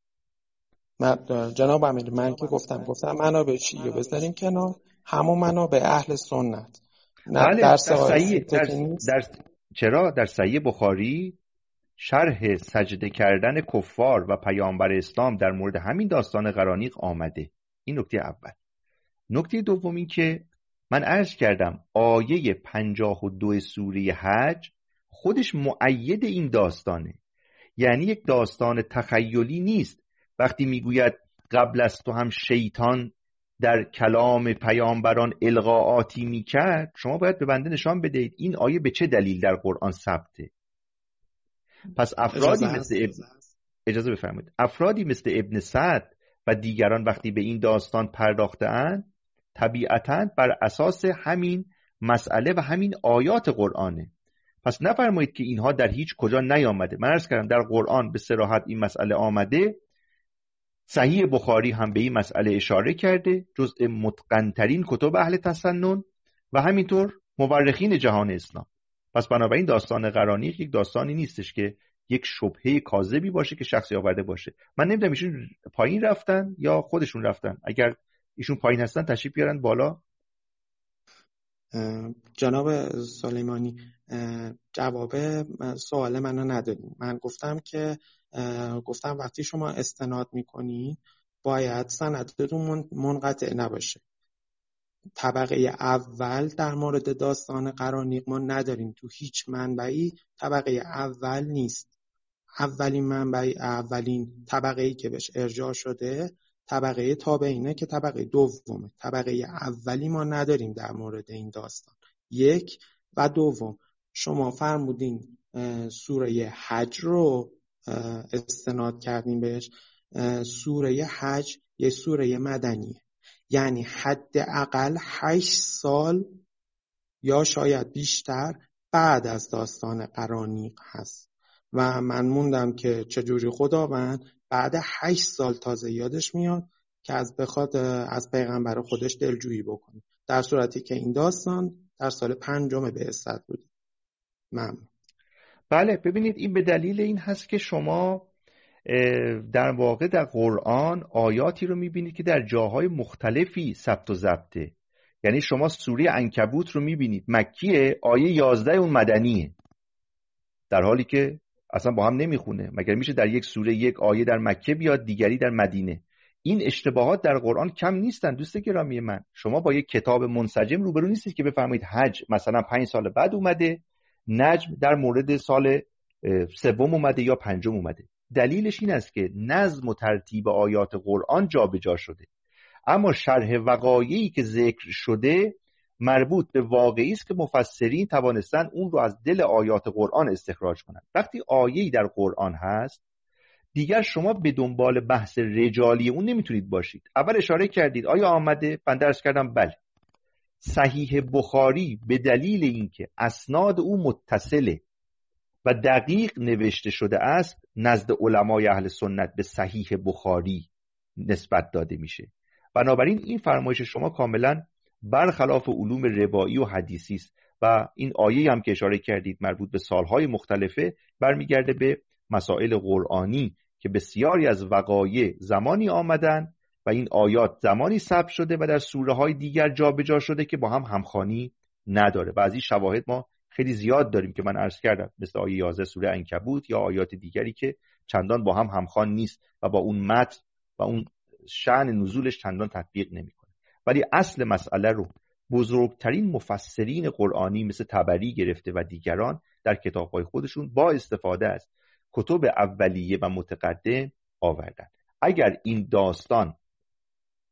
جناب امیر، من که گفتم منابع شیعی رو بذاریم کنار، همون منابع اهل سنت. بله، در صحیح چرا در صحیح بخاری شرح سجده کردن کفار و پیامبر اسلام در مورد همین داستان قرانیق آمده. این نکته اول. نکته دوم این که من عرض کردم آیه 52 سوره حج خودش مؤید این داستانه، یعنی یک داستان تخیلی نیست. وقتی میگوید قبل از تو هم شیطان در کلام پیامبران القاءاتی میکرد، شما باید به بنده نشان بدهید این آیه به چه دلیل در قرآن ثبته. پس افرادی مثل اجازه بفرمایید، افرادی مثل ابن سعد و دیگران وقتی به این داستان پرداخته‌اند طبیعتاً بر اساس همین مسئله و همین آیات قرآنه. پس نفرمایید که اینها در هیچ کجا نیامده. من عرض کردم در قرآن به صراحت این مسئله آمده. صحیح بخاری هم به این مسئله اشاره کرده، جزء متقن‌ترین کتب اهل تسنن و همینطور مورخین جهان اسلام. پس بنابراین داستان قرانیق یک داستانی نیستش که یک شبهه کاذبی باشه که شخصی آورده باشه. من نمیدونم ایشون پایین رفتن یا خودشون رفتن. اگر ایشون پایین هستن تشریف بیارن بالا. جناب سلیمانی، جواب سوال منو ندادیم. من گفتم وقتی شما استناد میکنی باید سندتون منقطع نباشه. طبقه اول در مورد داستان قرانیق ما نداریم، تو هیچ منبعی طبقه اول نیست. اولین طبقه‌ای که بهش ارجاع شده طبقه تابعینه که طبقه دومه. طبقه اولی ما نداریم در مورد این داستان. یک و دوم، شما فرمودین سوره حج رو استناد کردیم بهش. سوره حج یه سوره مدنیه، یعنی حداقل 8 سال یا شاید بیشتر بعد از داستان قرانیق هست و من موندم که چجوری خداوند بعد 8 سال تازه یادش میاد که بخواد از پیغمبر خودش دلجویی بکنه، در صورتی که این داستان در سال 5 بعثت بود. بله، ببینید این به دلیل این هست که شما در واقع در قرآن آیاتی رو میبینید که در جاهای مختلفی ثبت و ضبطه. یعنی شما سوره عنکبوت رو میبینید مکیه، آیه 11 اون مدنیه، در حالی که اصلا با هم نمیخونه. مگر میشه در یک سوره یک آیه در مکه بیاد دیگری در مدینه؟ این اشتباهات در قرآن کم نیستن دوست گرامی من. شما با یک کتاب منسجم روبرو نیستید که بفرمایید حج مثلا 5 سال بعد اومده، نجم در مورد سال 3 اومده یا 5 اومده. دلیلش این است که نظم و ترتیب آیات قرآن جابجا شده، اما شرح وقایعی که ذکر شده مربوط به واقعی است که مفسرین توانستن اون رو از دل آیات قرآن استخراج کنند. وقتی آیه‌ای در قرآن هست دیگر شما به دنبال بحث رجالی اون نمیتونید باشید. اول اشاره کردید آیا آمده؟ من درس کردم بله. صحیح بخاری به دلیل اینکه اسناد او متصله و دقیق نوشته شده است نزد علمای اهل سنت به صحیح بخاری نسبت داده میشه. بنابراین این فرمایش شما کاملا برخلاف علوم روایی و حدیثی است و این آیه هم که اشاره کردید مربوط به سالهای مختلفه برمیگرده به مسائل قرآنی که بسیاری از وقایع زمانی آمدن و این آیات زمانی ثبت شده و در سوره های دیگر جابجا شده که با هم همخوانی نداره. بعضی شواهد ما خیلی زیاد داریم که من عرض کردم، مثل آیه 11 سوره عنکبوت یا آیات دیگری که چندان با هم همخوان نیست و با اون متن و اون شأن نزولش چندان تطبیق نمیکنه. ولی اصل مسئله رو بزرگترین مفسرین قرآنی مثل طبری گرفته و دیگران در کتاب‌های خودشون با استفاده از کتب اولیه و متقدم آوردن. اگر این داستان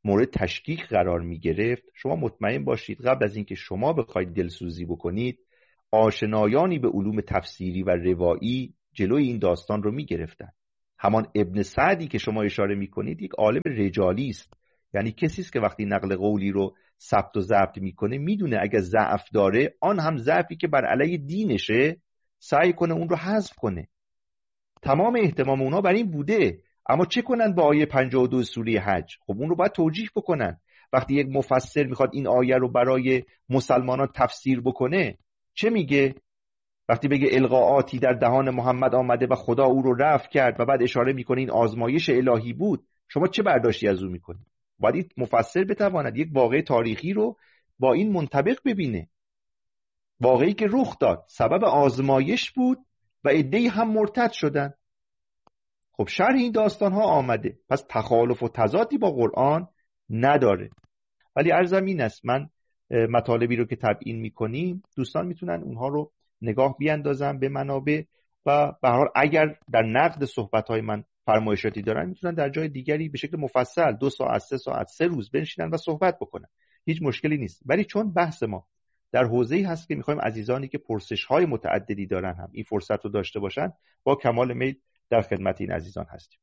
مورد تشکیک قرار می گرفت، شما مطمئن باشید قبل از اینکه شما بخواید دلسوزی بکنید، آشنایانی به علوم تفسیری و روایی جلوی این داستان رو می گرفتن. همان ابن سعدی که شما اشاره می کنید یک عالم رجالی است، یعنی کسی است که وقتی نقل قولی رو ثبت و ضبط میکنه میدونه اگه ضعف داره، آن هم ضعفی که بر علیه دینشه، سعی کنه اون رو حذف کنه. تمام اهتمام اونا بر این بوده. اما چه کنن با آیه 52 سوره حج؟ خب اون رو باید توجیه بکنن. وقتی یک مفسر میخواد این آیه رو برای مسلمانان تفسیر بکنه، چه میگه؟ وقتی بگه القاءاتی در دهان محمد آمده و خدا او رو رفع کرد و بعد اشاره میکنه این آزمایش الهی بود، شما چه برداشتی از اون میکنید؟ باید مفسر بتواند یک واقعه تاریخی رو با این منطبق ببینه. واقعی که رخ داد، سبب آزمایش بود و عده‌ای هم مرتد شدن. خب شرح این داستان ها آمده، پس تخالف و تضادی با قرآن نداره. ولی عرضم این است، من مطالبی رو که تبیین میکنیم دوستان میتونن اونها رو نگاه بیاندازن به منابع و به هر حال اگر در نقد صحبت‌های من فرمایشاتی دارن میتونن در جای دیگری به شکل مفصل 2 ساعت 3 ساعت 3 روز بنشینن و صحبت بکنن، هیچ مشکلی نیست. ولی چون بحث ما در حوزه‌ای هست که می‌خوایم عزیزانی که پرسش‌های متعددی دارن هم این فرصت رو داشته باشن، با کمال میل در خدمت این عزیزان هستیم.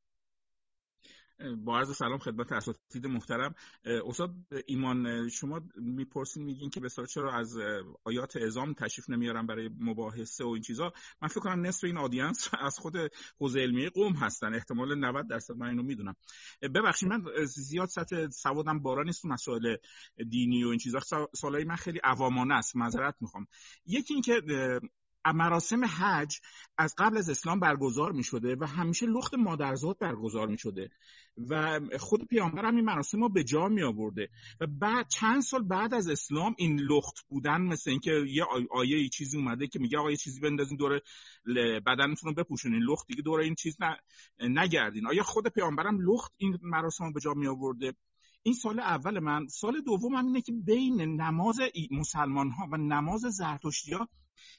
با عرض سلام خدمت اساتید محترم. استاد ایمان، شما میپرسین میگین که بسیار چرا از آیات اعظام تشریف نمیارن برای مباحثه و این چیزا. من فکر کنم نصف این آدینس از خود حوزه علمی قم هستن، احتمال 90% من اینو میدونم. ببخشید من زیاد سطح سوادم بالا نیست تو مسائل دینی و این چیزا، سوالای من خیلی عوامانه است، معذرت میخوام. یکی این که مراسم حج از قبل از اسلام برگزار می شده و همیشه لخت مادرزاد برگزار می شده و خود پیامبر هم این مراسم رو به جا می آورده و بعد چند سال بعد از اسلام این لخت بودن، مثل اینکه یه آیه چیزی اومده که میگه آقا یه چیزی بندازین دور بدنتون رو بپوشونین، لخت دیگه دور این چیز نگردین. آیا خود پیامبر هم لخت این مراسم رو به جا می آورده؟ این سال اول من. سال دوم اینه که بین نماز مسلمان ها و نماز زرتشتی‌ها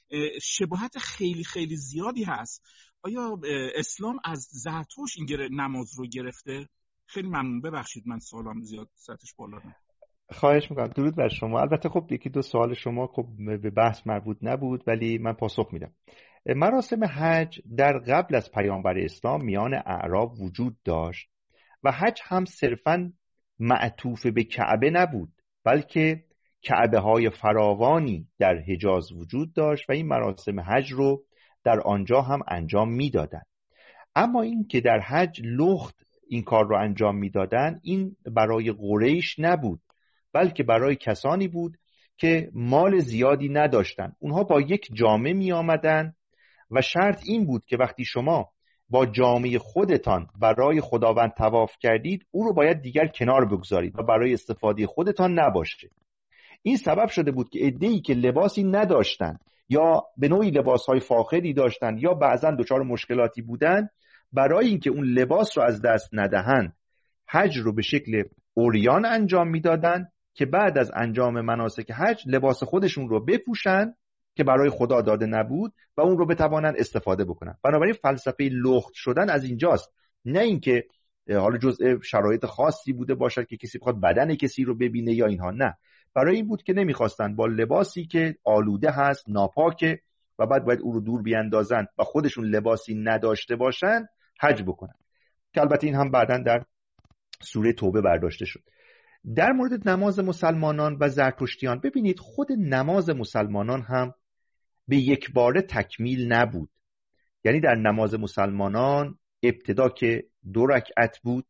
شباهت خیلی خیلی زیادی هست. آیا اسلام از زرتشت این نماز رو گرفته؟ خیلی ممنون، ببخشید من سوالم زیاد سطحش بالا نه. خواهش میکنم. درود بر شما. البته خب یکی دو سوال شما خب به بحث مربوط نبود ولی من پاسخ میدم. مراسم حج در قبل از پیامبر اسلام میان اعراب وجود داشت و حج هم صرفاً معطوف به کعبه نبود، بلکه کعبه های فراوانی در حجاز وجود داشت و این مراسم حج رو در آنجا هم انجام میدادند. اما این که در حج لخت این کار رو انجام میدادند، این برای قریش نبود، بلکه برای کسانی بود که مال زیادی نداشتند. اونها با یک جامه می آمدن و شرط این بود که وقتی شما با جامه خودتان برای خداوند طواف کردید، او رو باید دیگر کنار بگذارید و برای استفاده خودتان نباشه. این سبب شده بود که عده‌ای که لباسی نداشتند یا به نوعی لباسهای فاخری داشتند یا بعضا دچار مشکلاتی بودند، برای اینکه اون لباس رو از دست ندهند حج رو به شکل عریان انجام میدادند که بعد از انجام مناسک حج لباس خودشون رو بپوشن که برای خدا داده نبود و اون رو بتوانند استفاده بکنن. بنابراین فلسفه لخت شدن از اینجاست، نه اینکه حالا جزء شرایط خاصی بوده باشد که کسی بخواد بدن کسی رو ببینه یا اینها، نه. برای این بود که نمیخواستن با لباسی که آلوده هست، ناپاکه و بعد باید او رو دور بیاندازن و خودشون لباسی نداشته باشن حج بکنن، که البته این هم بعداً در سوره توبه برداشته شد. در مورد نماز مسلمانان و زرتشتیان، ببینید خود نماز مسلمانان هم به یک باره تکمیل نبود. یعنی در نماز مسلمانان ابتدا که 2 رکعت بود،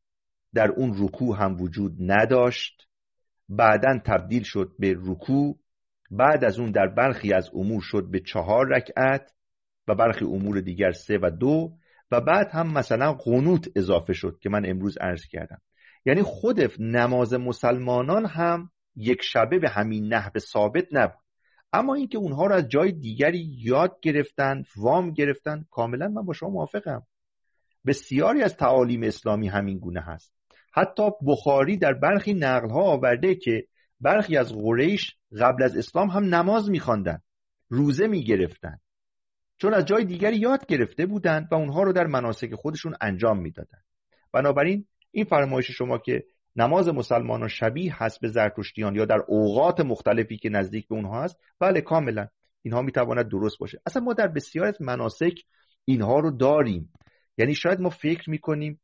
در اون رکوع هم وجود نداشت، بعداً تبدیل شد به رکوع، بعد از اون در برخی از امور شد به 4 رکعت و برخی امور دیگر 3 و 2 و بعد هم مثلا قنوت اضافه شد که من امروز عرض کردم. یعنی خود نماز مسلمانان هم یک شبه به همین نحو ثابت نبود. اما اینکه اونها رو از جای دیگری یاد گرفتن، وام گرفتن، کاملا من با شما موافقم. بسیاری از تعالیم اسلامی همین گونه هست. حتی بخاری در برخی نقل‌ها آورده که برخی از قریش قبل از اسلام هم نماز می‌خواندن، روزه می‌گرفتن، چون از جای دیگری یاد گرفته بودند و اونها رو در مناسک خودشون انجام میدادن. بنابراین این فرمایش شما که نماز مسلمانان شبیه هست به زرتشتیان یا در اوقات مختلفی که نزدیک به اونها هست، بله کاملا اینها میتواند درست باشه. اصلا ما در بسیار از مناسک اینها رو داریم، یعنی شاید ما فکر میکنیم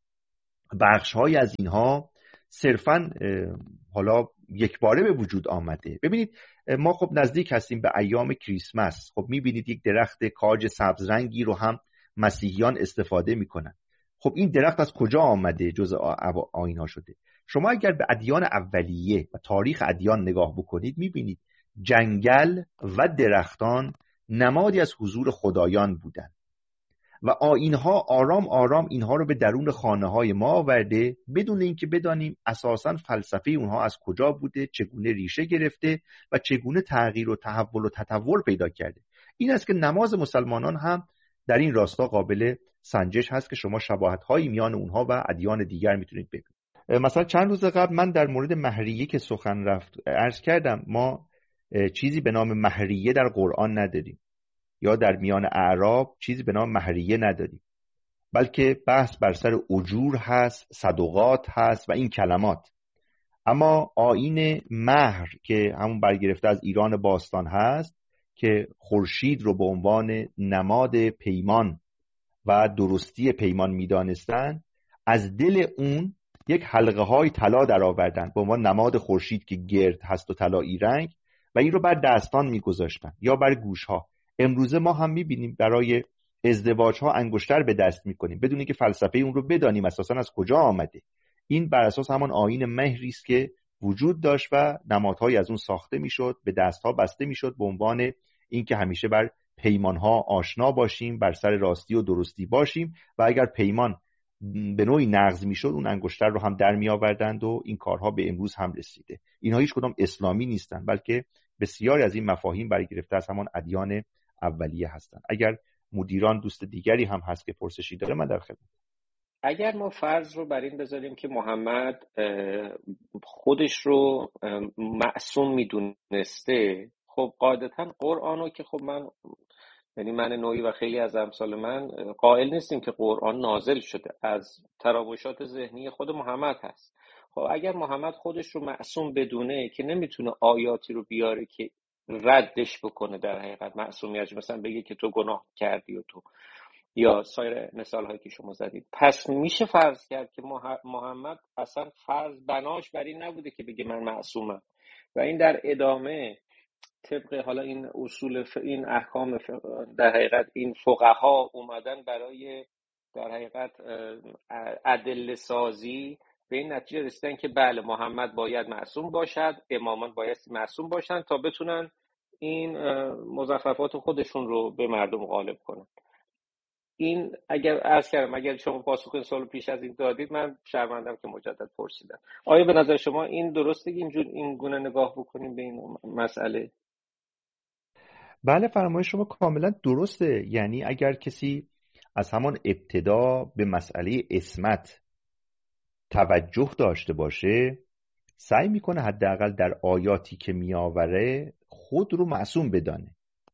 بخش‌های از اینها صرفاً حالا یک باره به وجود آمده. ببینید ما خب نزدیک هستیم به ایام کریسمس، خب میبینید یک درخت کاج سبز رنگی رو هم مسیحیان استفاده میکنن. خب این درخت از کجا آمده؟ جزء آیین‌ها شده. شما اگر به ادیان اولیه و تاریخ ادیان نگاه بکنید میبینید جنگل و درختان نمادی از حضور خدایان بودند و آیین‌ها آرام آرام اینها رو به درون خانه‌های ما آورده بدون اینکه بدانیم اساساً فلسفه اونها از کجا بوده، چگونه ریشه گرفته و چگونه تغییر و تحول و تطور پیدا کرده. این است که نماز مسلمانان هم در این راستا قابل سنجش هست که شما شباهت‌هایی میان اونها و ادیان دیگر میتونید ببینید. مثلا چند روز قبل من در مورد مهریه که سخن رفت عرض کردم ما چیزی به نام مهریه در قرآن نداریم یا در میان اعراب چیزی به نام مهریه نداریم، بلکه بحث بر سر اجور هست، صدقات هست و این کلمات. اما آیین مهر که همون برگرفته از ایران باستان هست که خورشید رو به عنوان نماد پیمان و درستی پیمان می‌دانستند، از دل اون یک حلقه های طلا در آوردن به عنوان نماد خورشید که گرد هست و طلایی رنگ و این رو بر دستان می‌گذاشتن یا بر گوش‌ها. امروزه ما هم می‌بینیم برای ازدواج‌ها انگشتر به دست می‌کنیم بدون اینکه فلسفه اون رو بدانیم اساساً از کجا آمده. این بر اساس همان آیین مهری است که وجود داشت و نمادهایی از اون ساخته می‌شد، به دست‌ها بسته می‌شد به عنوان اینکه همیشه بر پیمان‌ها آشنا باشیم، بر سر راستی و درستی باشیم و اگر پیمان به نوعی نقض میشد اون انگشتر رو هم در می آوردند و این کارها به امروز هم رسیده. اینها هیچ کدام اسلامی نیستند بلکه بسیاری از این مفاهیم برگرفته از همان ادیان اولیه هستند. اگر مدیران دوست دیگری هم هست که پرسشی داره من در خدمت. اگر ما فرض رو بر این بذاریم که محمد خودش رو معصوم میدونسته، خب قاعدتا قرآن رو که خب من نوعی و خیلی از امثال من قائل نیستیم که قرآن نازل شده، از تراوشات ذهنی خود محمد هست. خب اگر محمد خودش رو معصوم بدونه که نمیتونه آیاتی رو بیاره که ردش بکنه در حقیقت معصومیت، مثلا بگه که تو گناه کردی و تو یا سایر مثال هایی که شما زدید، پس میشه فرض کرد که محمد اصلا فرض بناش بر این نبوده که بگه من معصومم و این در ادامه طبق حالا این اصول این احکام در حقیقت این فقها اومدن برای در حقیقت ادله سازی به این نتیجه رسیدن که بله محمد باید معصوم باشد، امامان باید معصوم باشن تا بتونن این مزخرفات خودشون رو به مردم غالب کنن. این اگر عرض کردم اگر شما پاسخ این سوال پیش از این دادید من شرمندم که مجدد پرسیدم. آیا به نظر شما این درسته که این گونه نگاه بکنیم به این مسئله؟ بله فرمایش شما کاملا درسته. یعنی اگر کسی از همان ابتدا به مسئله عصمت توجه داشته باشه سعی میکنه حداقل در آیاتی که میآوره خود رو معصوم بدانه.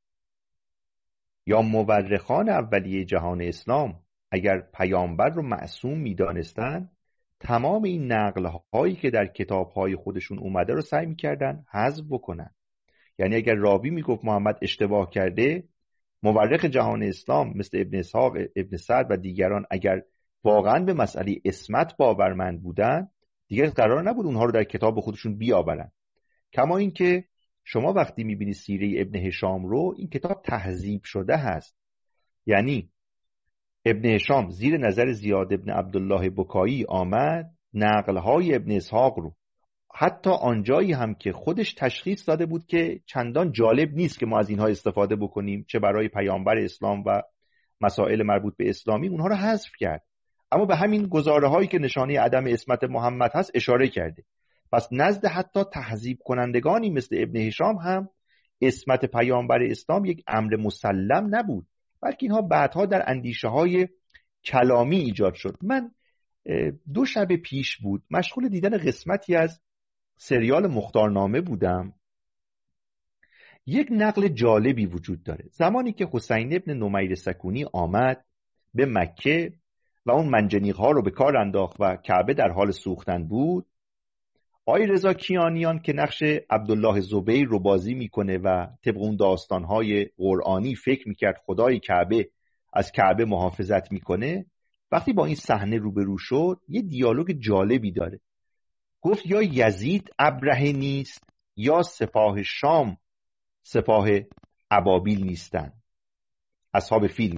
یا مورخان اولیه جهان اسلام اگر پیامبر رو معصوم میدانستن تمام این نقل هایی که در کتاب های خودشون اومده رو سعی میکردن حذف بکنن. یعنی اگر راوی میگفت محمد اشتباه کرده، مورخ جهان اسلام مثل ابن اسحاق، ابن سعد و دیگران اگر واقعا به مسئله عصمت باورمند بودن دیگر قرار نبود اونها رو در کتاب خودشون بیاورن. کما اینکه شما وقتی میبینید سیره ابن هشام رو، این کتاب تهذیب شده هست. یعنی ابن هشام زیر نظر زیاد ابن عبدالله بکایی آمد نقلهای ابن اسحاق رو، حتی آنجایی هم که خودش تشخیص داده بود که چندان جالب نیست که ما از اینها استفاده بکنیم چه برای پیامبر اسلام و مسائل مربوط به اسلامی، اونها رو حذف کرد. اما به همین گزاره هایی که نشانه عدم عصمت محمد هست اشاره کرده. پس نزد حتی تهذیب کنندگانی مثل ابن هشام هم عصمت پیامبر اسلام یک امر مسلم نبود، بلکه اینها بعدها در اندیشه های کلامی ایجاد شد. من 2 شب پیش بود مشغول دیدن قسمتی از سریال مختارنامه بودم. یک نقل جالبی وجود داره. زمانی که حسین ابن نمیر سکونی آمد به مکه و اون منجنیق ها رو به کار انداخت و کعبه در حال سوختن بود، آقای رضا کیانیان که نقش عبدالله زبیر رو بازی میکنه و طبق اون داستانهای قرآنی فکر میکرد خدای کعبه از کعبه محافظت میکنه، وقتی با این صحنه روبرو شد یه دیالوگ جالبی داره. گفت یا یزید ابرهه نیست یا سپاه شام سپاه ابابیل نیستن، اصحاب فیل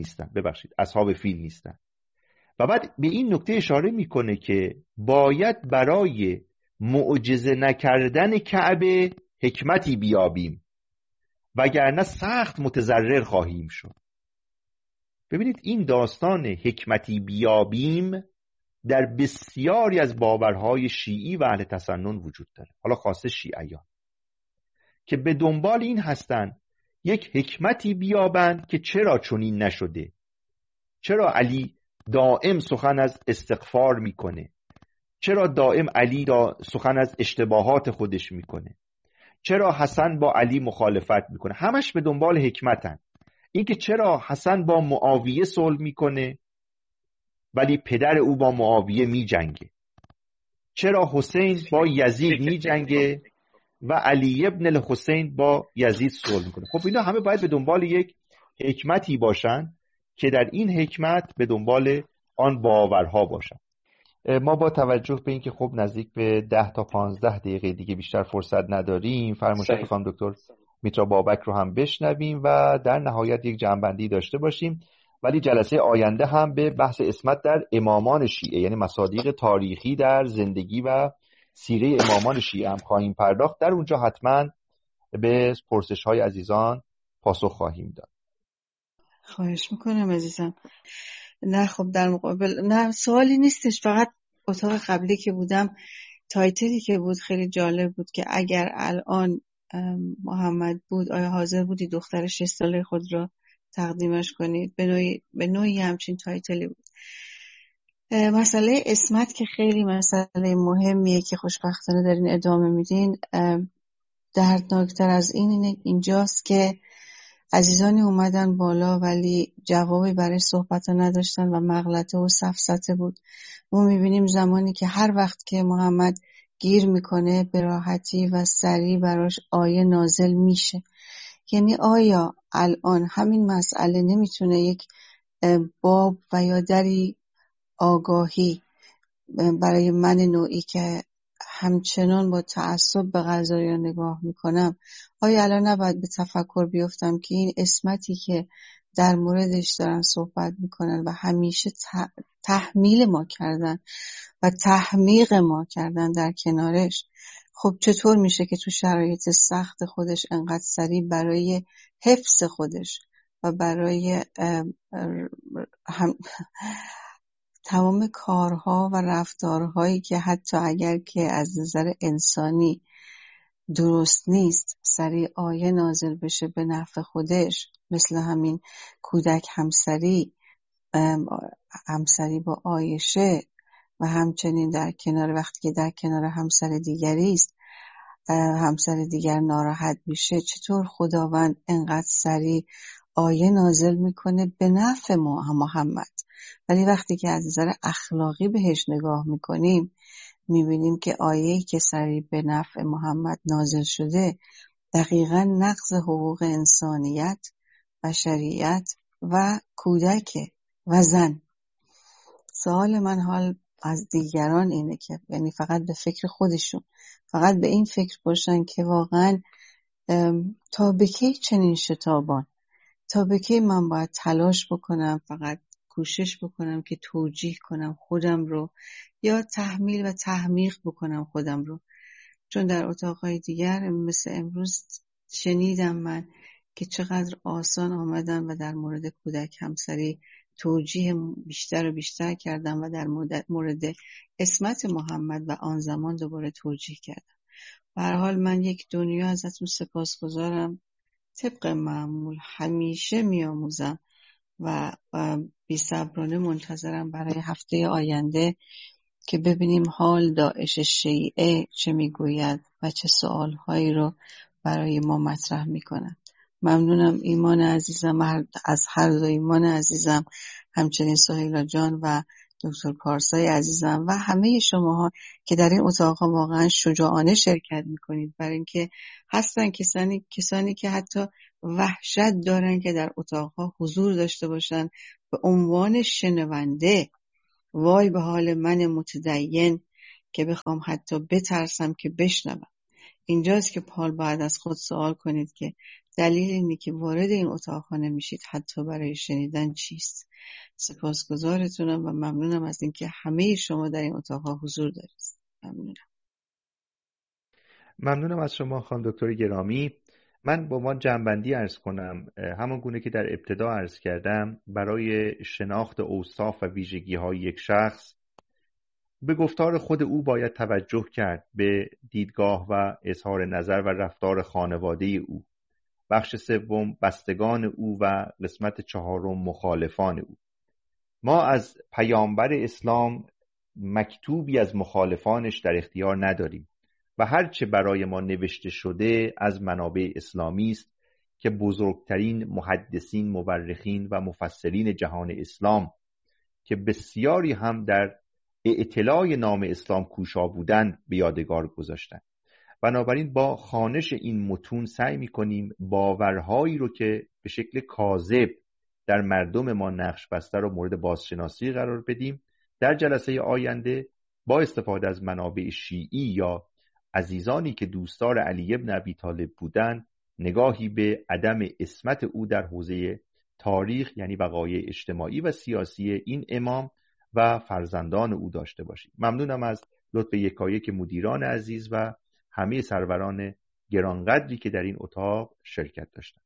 نیستن. و بعد به این نکته اشاره میکنه که باید برای معجزه نکردن کعبه حکمتی بیابیم وگرنه سخت متضرر خواهیم شد. ببینید این داستان حکمتی بیابیم در بسیاری از باورهای شیعی و اهل تسنن وجود داره، حالا خاصه شیعیان، که به دنبال این هستن یک حکمتی بیابند که چرا چنین نشده، چرا علی دائم سخن از استغفار میکنه، چرا دائم علی سخن از اشتباهات خودش میکنه، چرا حسن با علی مخالفت میکنه. همش به دنبال حکمتن. این که چرا حسن با معاویه صلح میکنه ولی پدر او با معاویه میجنگه، چرا حسین با یزید میجنگه و علی ابن الحسین با یزید صلح میکنه. خب اینا همه باید به دنبال یک حکمتی باشن که در این حکمت به دنبال آن باورها باشن. ما با توجه به اینکه خب نزدیک به 10 تا 15 دقیقه دیگه بیشتر فرصت نداریم، فرمایشات خانم دکتر میترا بابک رو هم بشنویم و در نهایت یک جمع‌بندی داشته باشیم. ولی جلسه آینده هم به بحث عصمت در امامان شیعه، یعنی مصادیق تاریخی در زندگی و سیره امامان شیعه هم خواهیم پرداخت. در اونجا حتما به پرسش‌های عزیزان پاسخ خواهیم داد. خواهش میکنم عزیزم. نه خب در مقابل نه سوالی نیستش، فقط اتاق قبلی که بودم تایتلی که بود خیلی جالب بود که اگر الان محمد بود آیا حاضر بودی دختر 6 ساله خود را تقدیمش کنید؟ به نوعی همچین تایتلی بود. مسئله عصمت که خیلی مسئله مهمیه که خوشبختانه دارین ادامه میدین. دردناکتر از اینجاست که عزیزانی اومدن بالا ولی جوابی برای صحبت نداشتن و مغلطه و سفسطه بود. ما میبینیم زمانی که هر وقت که محمد گیر میکنه به راحتی و سریع براش آیه نازل میشه. یعنی آیا الان همین مسئله نمیتونه یک باب و یا دری آگاهی برای من نوعی که همچنان با تعصب به قضایا نگاه میکنم، آیا الان نباید به تفکر بیفتم که این عصمتی که در موردش دارن صحبت میکنن و همیشه تحمیل ما کردن و تحمیق ما کردن در کنارش، خب چطور میشه که تو شرایط سخت خودش انقدر سریع برای حفظ خودش و برای تمام کارها و رفتارهایی که حتی اگر که از نظر انسانی درست نیست سریع آیه نازل بشه به نفع خودش، مثل همین کودک همسری با عایشه و همچنین در کنار وقتی که در کنار همسر دیگری است همسر دیگر ناراحت میشه، چطور خداوند انقدر سریع آیه نازل میکنه به نفع محمد. ولی وقتی که از نظر اخلاقی بهش نگاه میکنیم میبینیم که آیه‌ای که سریع به نفع محمد نازل شده دقیقاً نقض حقوق انسانیت، بشریت و کودک و زن. سوال من حال از دیگران اینه که یعنی فقط به فکر خودشون، فقط به این فکر باشن که واقعاً تا به کی چنین شتابان، تا به کی من باید تلاش بکنم، فقط کوشش بکنم که توجیه کنم خودم رو یا تحمیل و تحمیق بکنم خودم رو. چون در اتاقهای دیگر مثل امروز شنیدم من که چقدر آسان آمدن و در مورد کودک همسری توجیه بیشتر و بیشتر کردم و در مورد عصمت محمد و آن زمان دوباره توجیه کردم. به هر حال من یک دنیا ازتون سپاسگزارم. طبق معمول همیشه میآموزم و بی‌صبرانه منتظرم برای هفته آینده که ببینیم حال داعش شیعه چه میگوید و چه سوالهایی رو برای ما مطرح میکنند. ممنونم ایمان عزیزم، از هر دو ایمان عزیزم، همچنین سهیلا جان و دکتر پارسای عزیزم و همه شماها که در این اتاقها واقعا شجاعانه شرکت میکنید، برای اینکه هستن کسانی که حتی وحشت دارن که در اتاقها حضور داشته باشن به عنوان شنونده. وای به حال من متدین که بخوام حتی بترسم که بشنوم. اینجاست که پال باید از خود سوال کنید که دلیل اینی که وارد این اتاقها نمیشید حتی برای شنیدن چیست. سپاسگزارتونم و ممنونم از اینکه همه شما در این اتاقها حضور دارید. ممنونم از شما خانم دکتر گرامی. من با ما جنبندی عرض کنم. همون گونه که در ابتدا عرض کردم، برای شناخت اوصاف و ویژگی های یک شخص به گفتار خود او باید توجه کرد، به دیدگاه و اظهار نظر و رفتار خانواده او. بخش سوم بستگان او و قسمت چهارم مخالفان او. ما از پیامبر اسلام مکتوبی از مخالفانش در اختیار نداریم و هرچه برای ما نوشته شده از منابع اسلامی است که بزرگترین محدثین، مورخین و مفسرین جهان اسلام که بسیاری هم در اطلاع نام اسلام کوشا بودند به یادگار گذاشتند. بنابراین با خوانش این متون سعی می‌کنیم باورهایی رو که به شکل کاذب در مردم ما نقش بسته رو مورد بازشناسی قرار بدیم. در جلسه آینده با استفاده از منابع شیعی یا عزیزانی که دوستدار علی ابن ابی طالب بودند، نگاهی به عدم عصمت او در حوزه تاریخ، یعنی وقایع اجتماعی و سیاسی این امام و فرزندان او داشته باشیم. ممنونم از لطف یکایک مدیران عزیز و همه سروران گرانقدری که در این اتاق شرکت داشتند.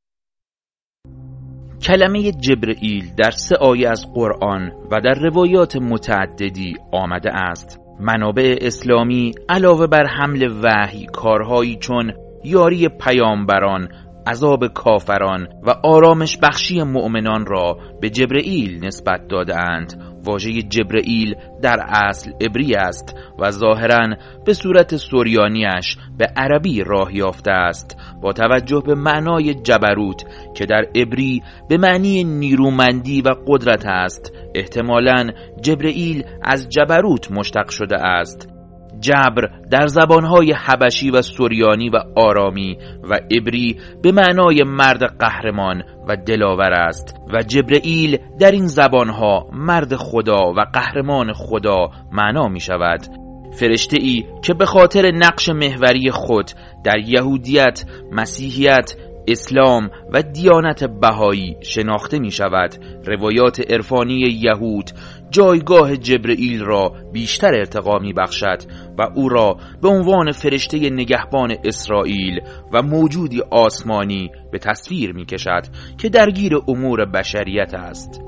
کلمه جبرئیل در 3 آیه از قرآن و در روایات متعددی آمده است. منابع اسلامی علاوه بر حمل وحی کارهایی چون یاری پیامبران، عذاب کافران و آرامش بخشی مؤمنان را به جبرئیل نسبت داده‌اند. واژه جبرئیل در اصل عبری است و ظاهراً به صورت سریانیش به عربی راه یافته است. با توجه به معنای جبروت که در عبری به معنی نیرومندی و قدرت است، احتمالاً جبرئیل از جبروت مشتق شده است. جبر در زبانهای حبشی و سریانی و آرامی و عبری به معنای مرد قهرمان و دلاور است و جبرئیل در این زبانها مرد خدا و قهرمان خدا معنا می شود. فرشته ای که به خاطر نقش محوری خود در یهودیت، مسیحیت، اسلام و دیانت بهایی شناخته می شود. روایات عرفانی یهود جایگاه جبرئیل را بیشتر ارتقا می بخشد و او را به عنوان فرشته نگهبان اسرائیل و موجودی آسمانی به تصویر می کشد که درگیر امور بشریت است.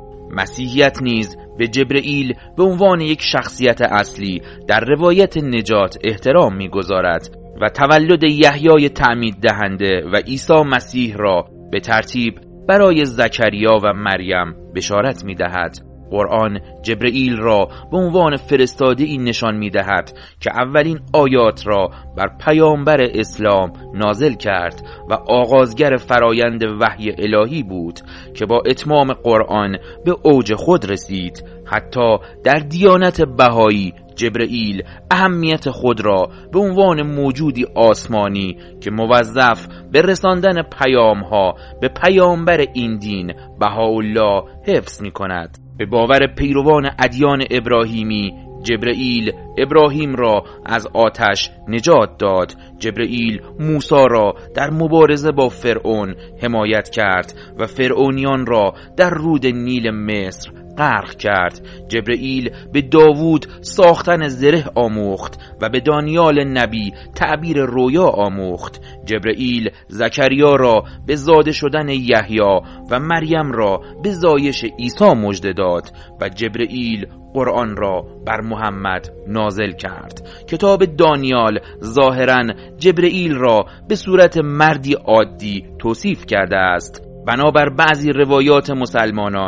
مسیحیت نیز به جبرئیل به عنوان یک شخصیت اصلی در روایت نجات احترام می گذارد و تولد یحیای تعمید دهنده و عیسی مسیح را به ترتیب برای زکریا و مریم بشارت می دهد. قرآن جبرئیل را به عنوان فرستاده‌ای نشان می‌دهد که اولین آیات را بر پیامبر اسلام نازل کرد و آغازگر فرایند وحی الهی بود که با اتمام قرآن به اوج خود رسید. حتی در دیانت بهایی جبرئیل اهمیت خود را به عنوان موجودی آسمانی که موظف به رساندن پیام‌ها به پیامبر این دین بهاءالله حفظ می‌کند. به باور پیروان ادیان ابراهیمی جبرئیل ابراهیم را از آتش نجات داد. جبرئیل موسی را در مبارزه با فرعون حمایت کرد و فرعونیان را در رود نیل مصر غرق کرد. جبرئیل به داوود ساختن زره آموخت و به دانیال نبی تعبیر رویا آموخت. جبرئیل زکریا را به زاده شدن یحیی و مریم را به زایش عیسی مژده داد و جبرئیل قرآن را بر محمد نازل کرد. کتاب دانیال ظاهراً جبرئیل را به صورت مردی عادی توصیف کرده است. بنابر بعضی روایات مسلمانان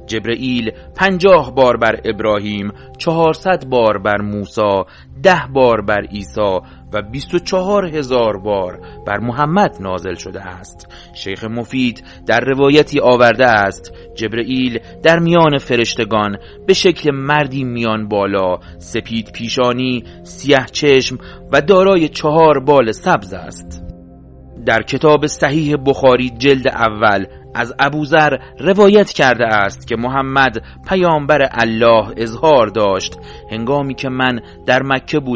جبرئیل 50 بار بر ابراهیم، 400 بار بر موسی، 10 بار بر عیسی و 24,000 بار بر محمد نازل شده است. شیخ مفید در روایتی آورده است جبرئیل در میان فرشتگان به شکل مردی میان بالا، سپید پیشانی، سیاه چشم و دارای 4 بال سبز است. در کتاب صحیح بخاری جلد اول از ابوذر روایت کرده است که محمد پیامبر الله اظهار داشت: هنگامی که من در مکه